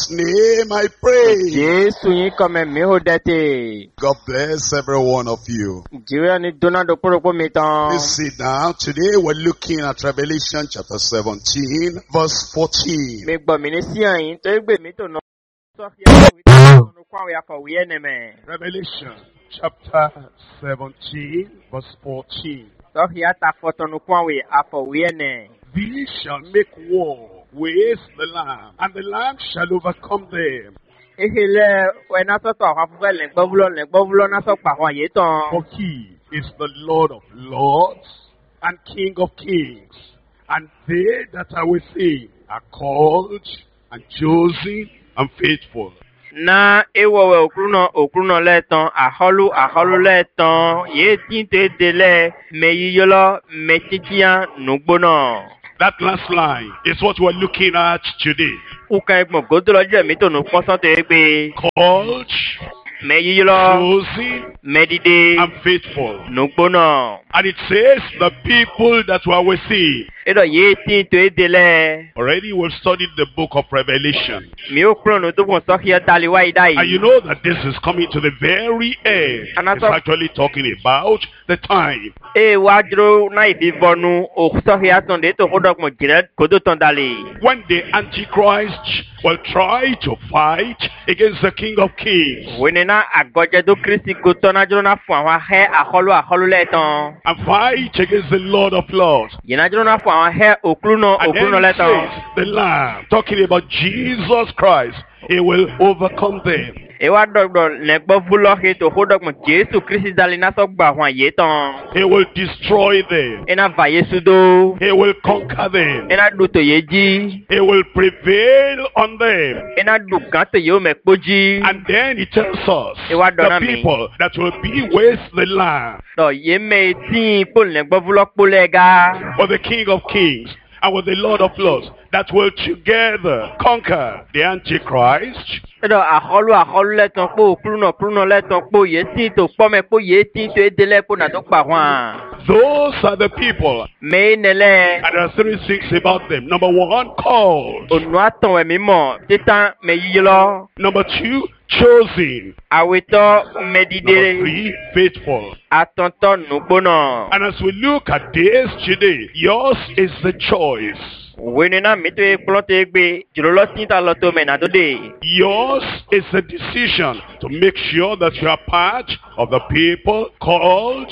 name I pray. Jésù yín kọ́mẹ̀ mi ò dẹ́tẹ̀. God bless every one of you. Jìwé ni Donald Okporokpo mi tán. Please sit down. Today we're looking at Revelation chapter seventeen, verse fourteen. Mi gbọ́ mi ní sí àyín tó gbè mí tó náà. Sọ́fì àkọ̀wé tó nù kó àwọn akọ̀wé ẹ̀ nìmẹ̀. Revelation chapter seventeen, verse fourteen. Sọ́fì àtàfọ̀ tó nù kó àwọn akọ̀wé ẹ̀ nì. These shall make war with the Lamb, and the Lamb shall overcome them. Ehele wẹ̀ náà sọ́tọ̀ àwọn afúnfẹ́ lẹ́gbọ́búlọ́ lẹ́gbọ́búlọ́ náà sọ́ pàwọn àyè tán. For he is the Lord of lords and King of kings, and they that are with him are called and chosen and faithful. Na ewọ̀wẹ̀ òkúrúnà òkúrúnà lẹ́ẹ̀tàn àhọ́lú àhọ́lú lẹ́ẹ̀tàn yéé tí ń tẹ́ délẹ̀ mẹ́yíyọ́lọ́ mẹ́títíá nùgbónà. That last line is what we're looking at today. Uka ẹgbọ̀n gòdó lọ́jọ́ mi tó nù pọ́sán tó yẹ pé. Called, Mẹ́yíyọ́lọ́ chosen, mẹ́dídé and faithful. nùgbónà. And it says the people that were with him. Ẹ̀dọ̀ yéé tí ń tẹ́ délẹ̀. Already we've studied the book of Revelation. Mi ó kúrò nù tó kùn sọ́kì ẹ̀ dálé wáyé dáyìí. And you know that this is coming to the very end. And I It's thought- actually talking about the time. Ee wá dúró náà ìfi bọnu òkú sọ́kì àtúndé tó kó dọ̀kùn jìnnà kó tó tán dálé. When the Antichrist will try to fight against the King of Kings Wini na agɔdze do Kristi ko tɔna dzro na fún àwọn ahẹ́ àkọlù àkọlù lẹ́tàn. and fight against the Lord of Lords. Yìnyín dzro na fún àwọn ahẹ́ òkúrúnà And then òkúrúnà it lẹ́tàn. says, the Lamb, talking about Jesus Christ, he will overcome them. Ewa dɔgbɔ lɛgbɔ vulɔhi tó kó dɔgbɔ Jésù Kristi dali na sɔ gba àwọn àyè tán. He will destroy them. Ena va Yesu do. He will conquer them. Ena du tó yé dzi. He will prevail on them. Ena du gán tó yé o mɛ kpó dzi. And then he tells us It was done the on me. people that will be with the Lamb, Dɔ yé mɛ tí kpó lɛgbɔ vulɔ kpó lɛ ga. or the King of Kings, and with the Lord of Lords, that will together conquer the Antichrist, Ẹdọ àkọlù àkọlù lẹ́tàn kpó òkúrúnà òkúrúnà lẹ́tàn kpó yé tí tó kpɔmɛ kpó yé tí tó edele kpó nàdó kpa hàn. those are the people. Mɛ nɛlɛ. And there are three things about them. Number one, called. Onu atɔn wɛ mi mɔ titan mɛ yiyilɔ. Number two, chosen. Awetɔ Number mɛdide. three, faithful. Atɔntɔ nugbona. And as we look at this today, yours is the choice. Wenina mi to ye kplɔ te gbe dzrolɔ ti ta lɔ to mɛ na do de. Yours is the decision to make sure that you are part of the people called,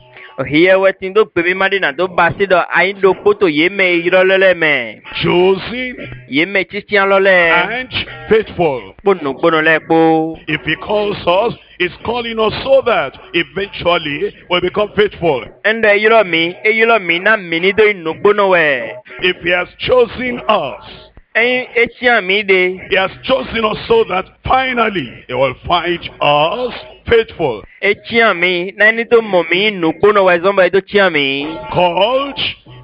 Hiye wɛ ti do gbe mi ma de na do ba si dɔ ayi do kpoto ye mɛ yirɔ lɛ lɛ mɛ. chosen, Ye mɛ titian lɔ lɛ. and faithful. Kpo nugbona lɛ kpo. If he calls us, he's calling us so that eventually we'll become faithful. Ɛndɛ yirɔ mi e yirɔ mi na mi ni do nugbona wɛ. If he has chosen us, Ɛyin etiyan mi de. he has chosen us so that finally he will find us faithful. Etiyan mi na ni to mɔ mi nugbona wɛ zɔnba yi to tiyan mi. Called,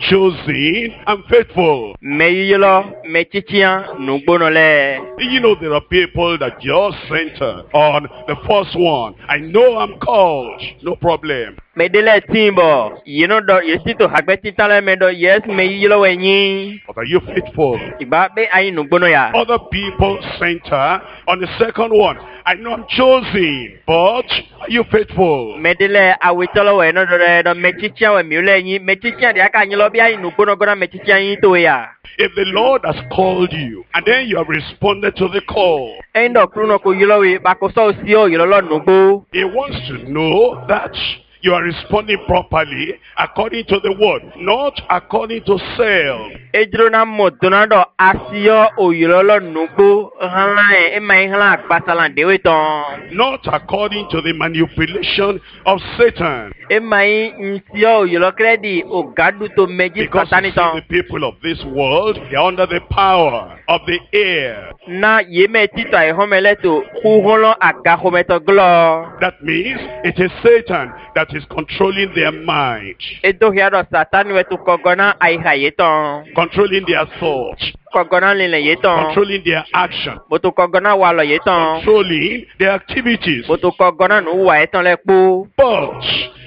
chosen, and faithful. Mɛ yiyilɔ mɛ titian nugbona lɛ. You know, there are people that just center on the first one. I know I'm called. No problem. Mɛ de lɛ tin bɔ yinɔ dɔ yesi to hagbɛ titan lɛ mɛ dɔ yes mɛ yiyilɔ wɛ nyi. But are you faithful? Ìgbà bɛ ayi nugbona ya. Other people center on the second one. I know I'm chosen, but are you faithful? Mɛ de lɛ awetɔlɔ wɛ nɔ dɔ dɛ dɔ mɛ titian wɛ mi lɛ nyi mɛ titian de aka nyi lɔ bi ayi nugbona gɔna mɛ titian yi to ya. If the Lord has called you, and then you have responded to the call, Ɛyin dɔ kuru nɔ ko yilɔ wi bako sɔ si o yilɔ lɔ nugbo. He wants to know that you are responding properly according to the word, not according to self. Edro na mɔ donna dɔ asiyɔ o yilɔ lɔ nugbo hàn ɛ ema yi hàn akpasalan dewe tɔn. Not according to the manipulation of Satan. Ema yi nsiyɔ o yilɔ kredi o gadu to meji Because you satani see, tɔn. the people of this world, they are under the power of the air. Na yeme titɔ ayi hɔn mɛ lɛ to kuhɔlɔ agaxɔmɛtɔ glɔ. That means it is Satan that is controlling their mind, Edo hia dɔ satani wɛ to kɔgɔna ayi ha ye tɔn. controlling their thoughts, Kɔgɔna lin le ye tɔn. controlling their action, Boto kɔgɔna wa lɔ ye tɔn. controlling their activities. Boto kɔgɔna nu wa ye tɔn lɛ kpo. But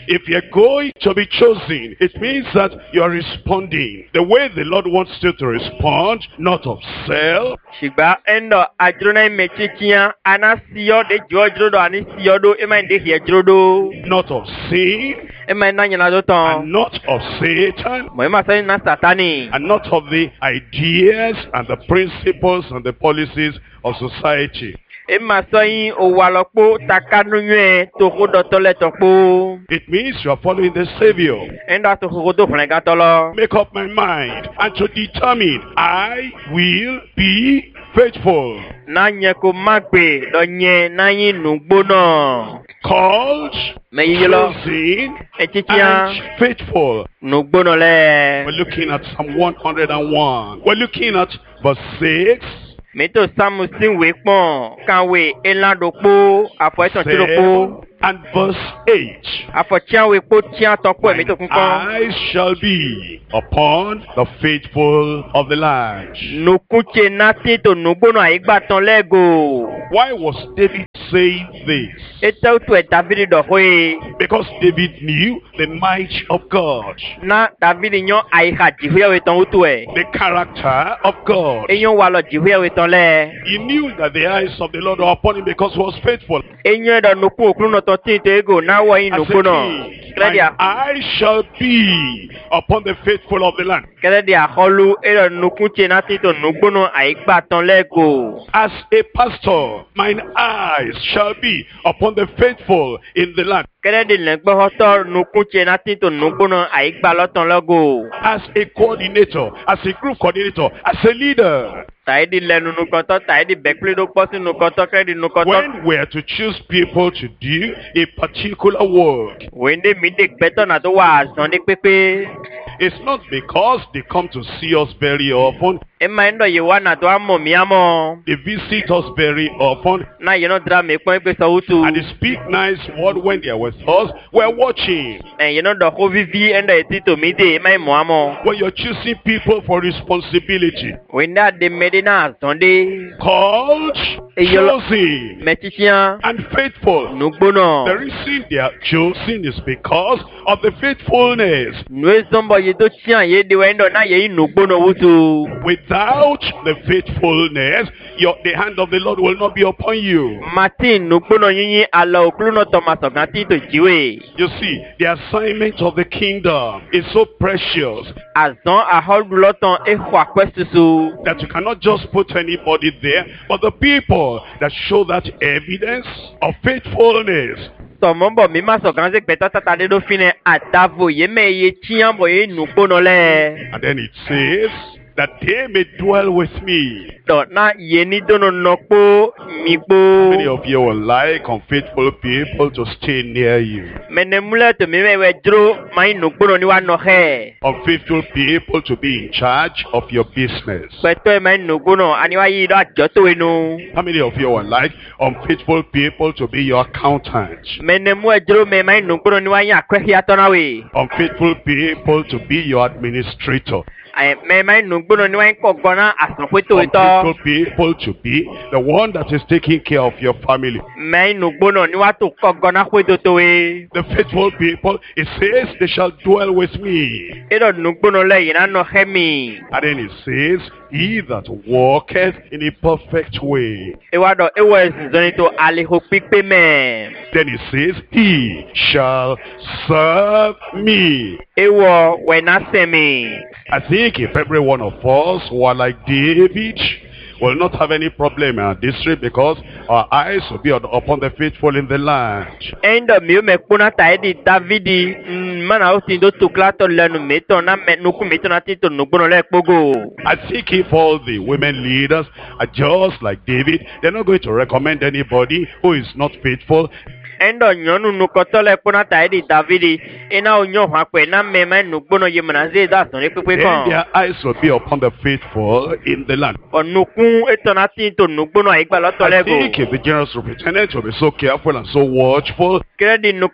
If you're going to be chosen, it means that you're responding the way the Lord wants you to respond, not of self. Shigba endo ajrona mechichia ana siyo de jojrodo ani siyo do ema de hiejrodo. Not of sin. Ema na nyana do ton. And not of Satan. Mo ema sa na satani. And not of the ideas and the principles and the policies of society. Ema so yin owalopo takanu yue to hodo tole topo. It means you are following the Savior. Endo to hodo flenga tolo. Make up my mind and to determine I will be faithful. Na nye ko magbe do nye na yin nugbono. Called, chosen, and faithful. Nugbono le. We're looking at Psalm one hundred and one. We're looking at verse six. Meto samusin we pon kanwe elandopo afo eton tiropo and verse eight. Afo tian we po tian ton po meto kun kon. I shall be upon the faithful of the land. No kunche nati to nugbono aigba ton lego. Why was David saying this? Eto to e David do hoye. Because David knew the might of God. Na David nyon aiha jiwe we ton utu e. The character of God. Enyon walo jiwe we ton le. He knew that the eyes of the Lord were upon him because he was faithful. Enyon do no ku okru no to tin to ego na wo yin nugbono. I shall be upon the faithful of the land. As a pastor, mine eyes shall be upon the faithful in the land. As a coordinator, as a group coordinator, as a leader. When we are to choose people to do a particular work, it's not because they come to see us very often. They visit us very often. And they speak nice word when they are with us. We're watching. When you're choosing people for responsibility, called, chosen, and faithful. The reason they are chosen is because of the faithfulness. Without the faithfulness, your, the hand of the Lord will not be upon you. You see, the assignment of the kingdom is so precious that you cannot just put anybody there, but the people that show that evidence of faithfulness. And then it says that they may dwell with me. Many of you will like unfaithful people to stay near you. Unfaithful people to be in charge of your business. How many of you will like unfaithful people to be your accountant? Unfaithful people to be your administrator. Unfaithful people to be the one that is taking care of your family. The faithful people, it says, they shall dwell with me. And then it says, he that walketh in a perfect way. Then it says, he shall serve me. I think if every one of us were like David, will not have any problem in our district because our eyes will be upon the faithful in the land. I think if all the women leaders are just like David, they're not going to recommend anybody who is not faithful. Then their eyes will be upon the faithful in the land. I think if the general superintendent will be so careful and so watchful, he will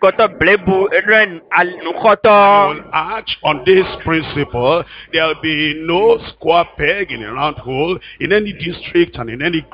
act on this principle. There will be no square peg in a round hole in any district and in any group.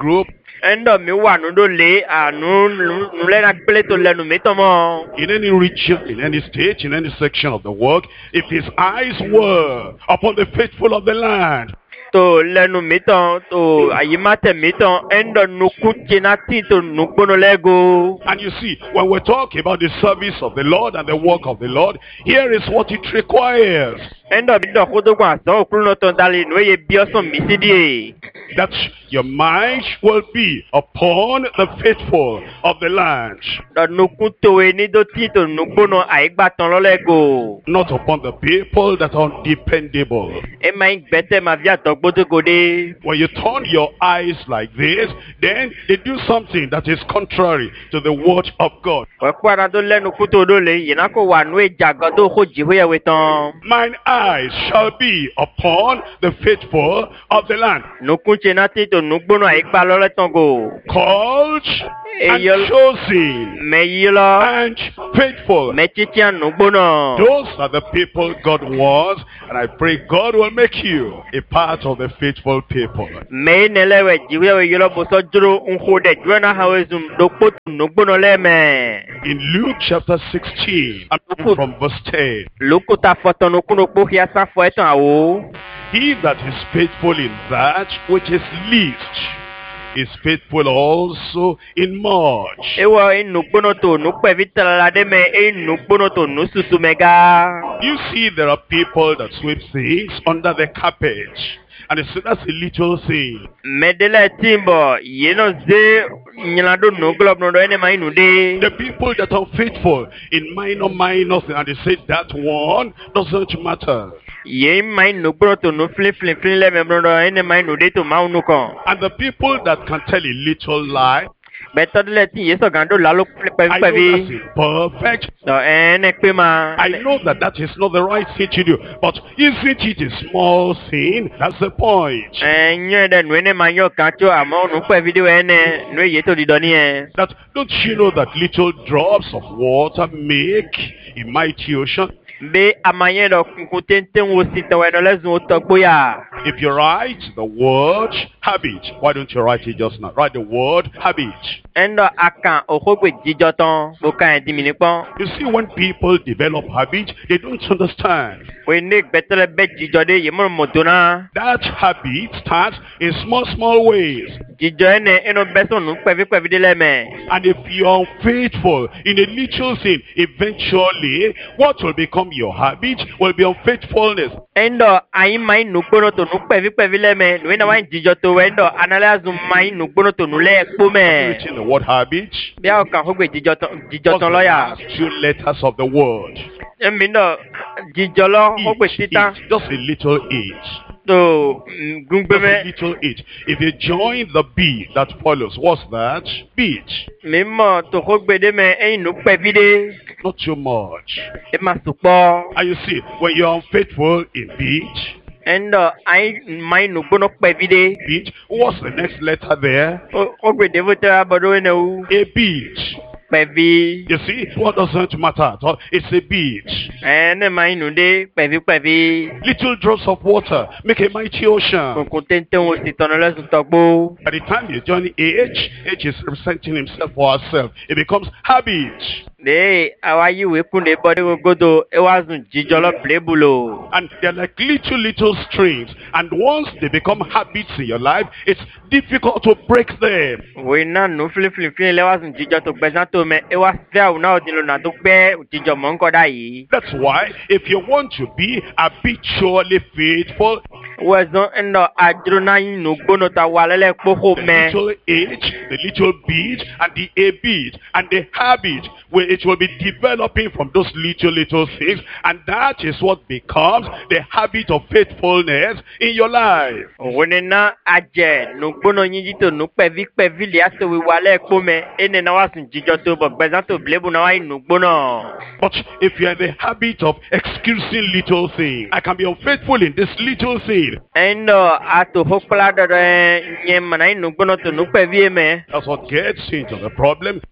Endo mi wa nu do le anu nu le na pele to lenu mi tomo. In any region, in any state, in any section of the world, if his eyes were upon the faithful of the land, To lenu mi ton to ayimate mi ton endo nu kuche na ti to nu gbono lego. and you see, when we're talking about the service of the Lord and the work of the Lord, here is what it requires. Endo mi do kodo kwa so okuru no ton dali nu ye bi oson mi sidi. That your mind will be upon the faithful of the land, Do nu kuto e ni do ti to nu gbono aigba ton lo lego. not upon the people that are undependable. E ma gbete ma via to gbodo gode. When you turn your eyes like this, then they do something that is contrary to the word of God. Wa kwa na do lenu kuto do le yina ko wa nu e jago do ko jiwe ye weton. Mine eyes shall be upon the faithful of the land, Nu kuche na ti to nu gbono aigba lo le ton go. called and Eyol- chosen Me yilo and faithful. me chichian nu gbono. Those are the people God wants, and I pray God will make you a part of the faithful people. Me nelewe jiwe we yilo bo so juro unho de jwe na hawe zum do pot nu gbono le me. In Luke chapter sixteen, and from verse ten, Lukuta foto nu kuno po hia sa fo eton awo. he that is faithful in that which is least is faithful also in much. Ewo inu gbono to nu pe vitala de me inu gbono to nu susu mega. You see, there are people that sweep things under the carpet, and they say that's a little thing. Medele timbo yeno ze nyilado nu glob no do ene ma inu de. The people that are faithful in minor, minor things, and they say that one doesn't matter. Ye ma inu gbono to nu flin flin flin le me bro do ene ma inu de to ma unu kon. And the people that can tell a little lie, Beto de ti yeso gando lalo pe I know pe vi. that's imperfect. So ene pe ma. I know that that is not the right thing to do, but isn't it a small thing? That's the point. Enyo de nu ene ma yo kancho amo nu pe video ene nu ye to di doni e. That don't you know that little drops of water make a mighty ocean? Be amaye do kuntente wo sita we do lezu to gboya. If you write the word habit, why don't you write it just now? Write the word habit. Endo akan okogbe jijotan bo kan di mi ni pon. You see, when people develop habit, they don't understand. We ne betele be jijode ye mo modona. That habit starts in small, small ways. Jijo ene eno beso nu pevi pevi de le me. And if you're unfaithful in a little thing, eventually what will become your habit will be unfaithfulness. Endo ayi mai nu gbono to nu pevi pevi le me. Nu ena wa jijo to endo analazu mai nu gbono to nu le expo me. Written the word habit. Bi a kan ogbe jijotan What's jijotan the lo ya. last two letters of the word? Emi no jijolo ogbe Each, titan. each, just a little each. To gungbe Just a me. little each. If you join the B that follows, what's that? Beach. Mi mo to ogbe de me eyin nu pevi de. Not too much. E ma supo. And you see, when you're unfaithful in beach, Endo ayi mai nu gbono pevi de. beach, what's the next letter there? Ogbe de votera bodo ene u. A beach. Pevi. You see, what doesn't matter at all? It's a beach. Ene mai nu de pevi pevi. Little drops of water make a mighty ocean. Kunkun tente wo si tono lesu togbo. By the time you join H, H is representing himself or herself. It becomes habit. De awayi we kunde body wo godo e wa zun jijolo blebulo. And they're like little, little strings. And once they become habits in your life, it's difficult to break them. We na nu fli fli fli le wa zun jijo to gbesan to me e wa fe au na odin lo na to pe jijo mo nko da yi. That's why if you want to be habitually faithful, We zon endo adro na yin nu gbono ta wa lele poko the me. little H, the little beat, and the A beat, and the habit, where it will be developing from those little, little things, and that is what becomes the habit of faithfulness in your life. Wone na aje nu gbono yin ji to nu pevi pevi le aso we wa le po me ene na wa zun jijo to bo gbesan to blebu na wa yin nu gbono. But if you are in the habit of excusing little things, I can be unfaithful in this little thing. Endo ato hokpla do nye mana yin nu gbono to nu pevi me. That's what gets into the problem.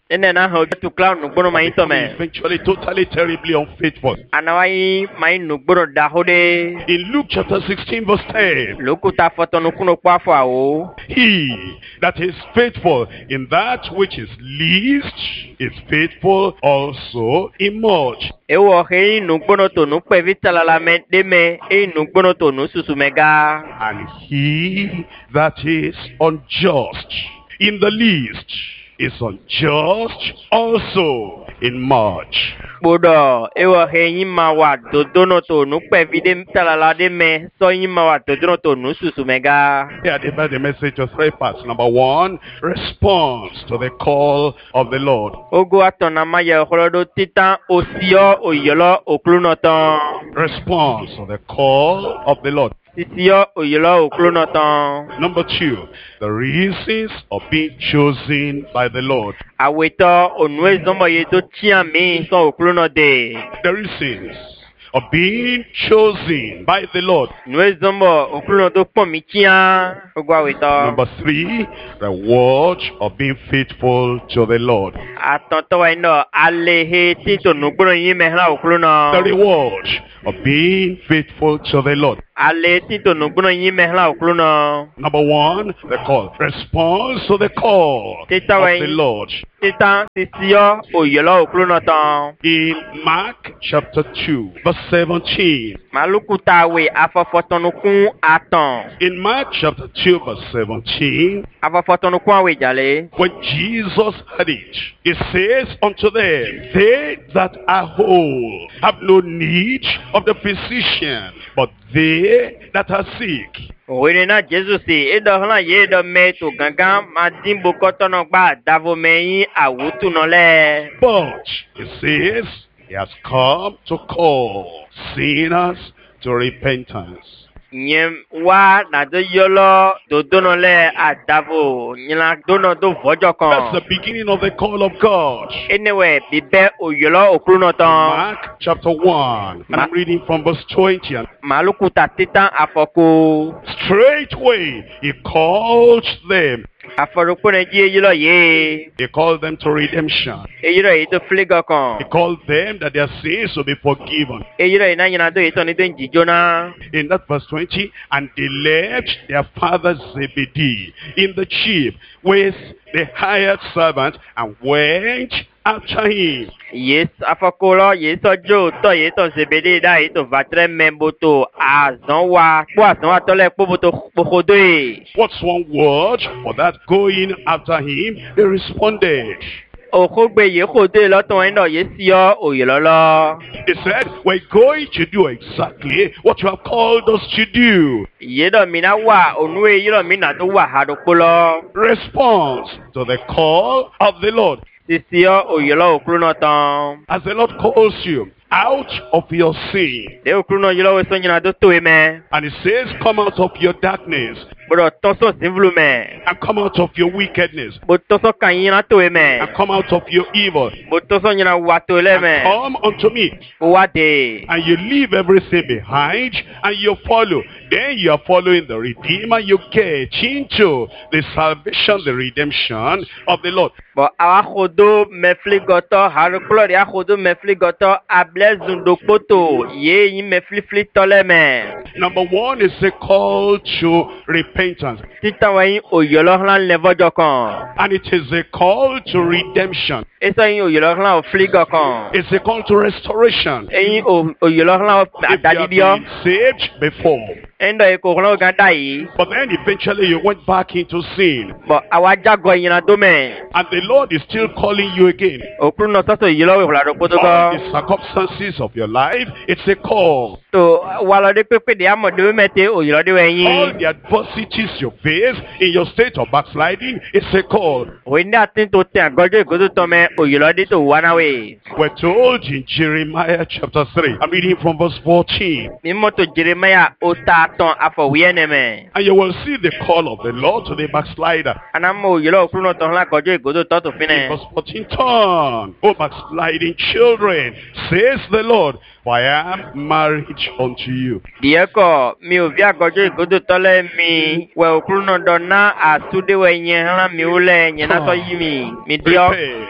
ene na ho tu clown nugboro mai to me eventually totally terribly unfaithful. anawai mai nugboro da hode In Luke chapter sixteen verse ten, lokuta foto nukuno kwa fo awo he that is faithful in that which is least is faithful also in much. ewo he nugbono to nu pe vitala la me de me e nugbono to nu susu mega And he that is unjust in the least is unjust also in much. bodo ewo he yima wa dodono to nu pe vide vitala la de me so yima wa dodono to nu susu mega Here divide the message to three parts. Number one, response to the call of the Lord. ogo atona ma ye holodo titan osio oyolo oklunoton Response to the call of the Lord. sisio oyolo oklunoton Number two, the reasons of being chosen by the Lord. aweto onwe zombo ye to tia mi so oklunode The reasons of being chosen by the Lord. nwe zombo oklunodo po mi tia ogo aweto Number three, reward of being faithful to the Lord. atonto wa ino alehe tito nugboro yin mehla The okluno reward of being faithful to the Lord. ale tito nugboro yin mehla okluno Number one, the call. Response to the call of Tita wa the Lord. titan sisio oyolo oklunoton In Mark chapter two, verse seventeen. malukuta we afofotonukun aton In Mark chapter two, verse seventeen, afofotonukun awe jale when Jesus heard it, he says unto them, they that are whole have no need of the physician, but they that are sick. Wele na Jesu si edo hla ye do me to gangan ma dimbo kotono gba davo meyin awutu no le. But he says he has come to call sinners to repentance. Nyem wa na do yolo do dono le adavo nyina dono do vojo That's the kan. beginning of the call of God. Anyway, bibe oyolo okruno ton. Mark chapter one, and I'm reading from verse twenty. And Malukuta titan afoko. straightway he called them. Aforoko ne ji yolo ye. He called them to redemption. Eyiro yi to fligo He kan. called them that their sins will be forgiven. Eyiro yi na nyina do ito ni do njijona. In that verse twenty, and they left their father Zebedee in the ship with the hired servant and went after him. Yes, afakolo yes ojo to yes to sebede da ito vatre memboto azon wa po azon wa tole poboto pokodo e What's one word for that going after him? They responded. okogbe ye kode loton eno yesio oyelolo He said, we're going to do exactly what you have called us to do. yedo mina wa onwe yedo mina to wa hadopolo Response to the call of the Lord. sisio oyelo okruno ton As the Lord calls you out of your sin, de okruno yelo we sonyina do to me and he says, come out of your darkness, bro tonso sinvlu me and come out of your wickedness, bo tonso kanyina to me and come out of your evil, bo tonso nyina wa to le and me come unto me, wa de and you leave everything behind, and you follow. Then you are following the Redeemer. You get into the salvation, the redemption of the Lord. Bon, awa khodo mefli goto, haru klori a khodo mefli goto, ablez zundo poto, ye yi mefli fli tole men. Number one is a call to repentance, Tita wa yin oyolo hlan levo jokan. and it is a call to redemption. Eso yin oyolo hlan o fli gokan. It's a call to restoration. E yin oyolo hlan o If you have adalidio. been saved before, Endo e ko hlan o ganda yi. but then eventually you went back into sin, Bon, awa jago yin na do men. and the Lord is still calling you again. Okru no soso oyolo we hlan do poto All go. the circumstances of your life, it's a call. To walo de pepe de amo de mete oyolo de we All yin. the adversities you face in your state of backsliding, it's a call. Wenda tin to te agojo igodo to me oyolo de to wana we. We're told in Jeremiah chapter three. I'm reading from verse fourteen. Mimoto Jeremiah otaton afọ wiene me. And you will see the call of the Lord to the backslider. Anamo yelo okruno ton la kojo igodo toto In fine. verse fourteen, turn, O backsliding children, says the Lord, for I am married unto you. Dieko mi o via kojo igodo tole mi we okruno dona asude we nyen hla mi ule nyen na so yimi. Mi dio Prepared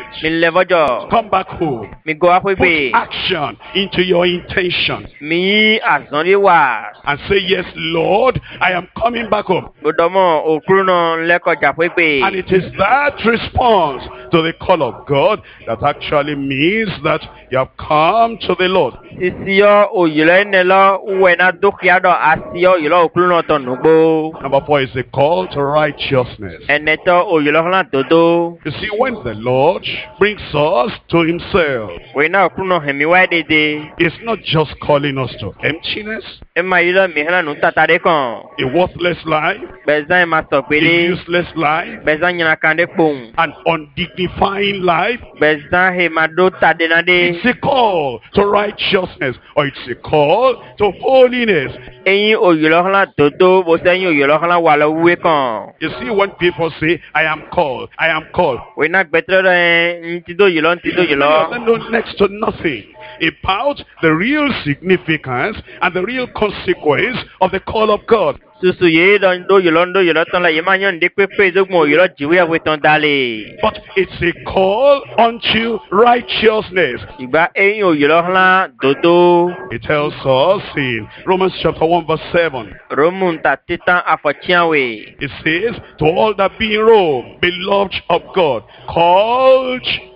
mi lẹ́fọ́jọ́. Come back home. Mi go Put apẹ́gbẹ́. action into your intention Mi yí àzọ́ndé wà. and say, yes, Lord, I am coming back home. Gbọdọ̀mọ̀ òkúrú náà lẹ́kọ̀jà And pẹ́gbẹ́. it is that response to the call of God that actually means that you have come to the Lord. Sisiyɔ òyìnbó ẹnẹ lọ wẹ̀nà dúkìá dọ̀ àsiyɔ òyìnbó òkúrú náà tọ̀ nùgbó. Number four is the call to righteousness. Ẹnẹtọ́ òyìnbó fúnra dòdó. You see, when the Lord brings us to himself, Wẹ̀nà òkúrú náà hẹ̀mí wáyé dédé. it's not just calling us to emptiness, Ẹ máa yí lọ mìíràn nù tata dé kàn. a worthless life, Bẹ̀sán ẹ̀ máa sọ̀ a pélé. useless life, Bẹ̀sán yìnyín kan dé kpòun. an undignifying life. Bẹ̀sán ẹ̀ máa dó tadé náà dé. It's a call to righteousness, or it's a call to holiness. Eyín òyìnbó fúnra dòdó bó sẹ́yìn òyìnbó fúnra wà lọ wúwé kàn. You see, when people say, I am called, I am called, Wẹ̀nà gbẹ̀tẹ̀rẹ̀ rẹ̀ ń ti dó òyìnbó ń ti dó many of òyìnbó. them know next to nothing about the real significance and the real consequence of the call of God. Susu yìí lọ ń dó òyìnbó ń dó òyìnbó tán la yìí máa yàn dé pépé ìdógún òyìnbó jìwé ẹ̀wé tán dalè. But it's a call unto righteousness. Ìgbà eyín òyìnbó fúnra dòdó. It tells us in Romans chapter one verse seven. Rómù ń ta títàn àfọ̀tíyàwó. It says, to all that be in Rome, beloved of God, called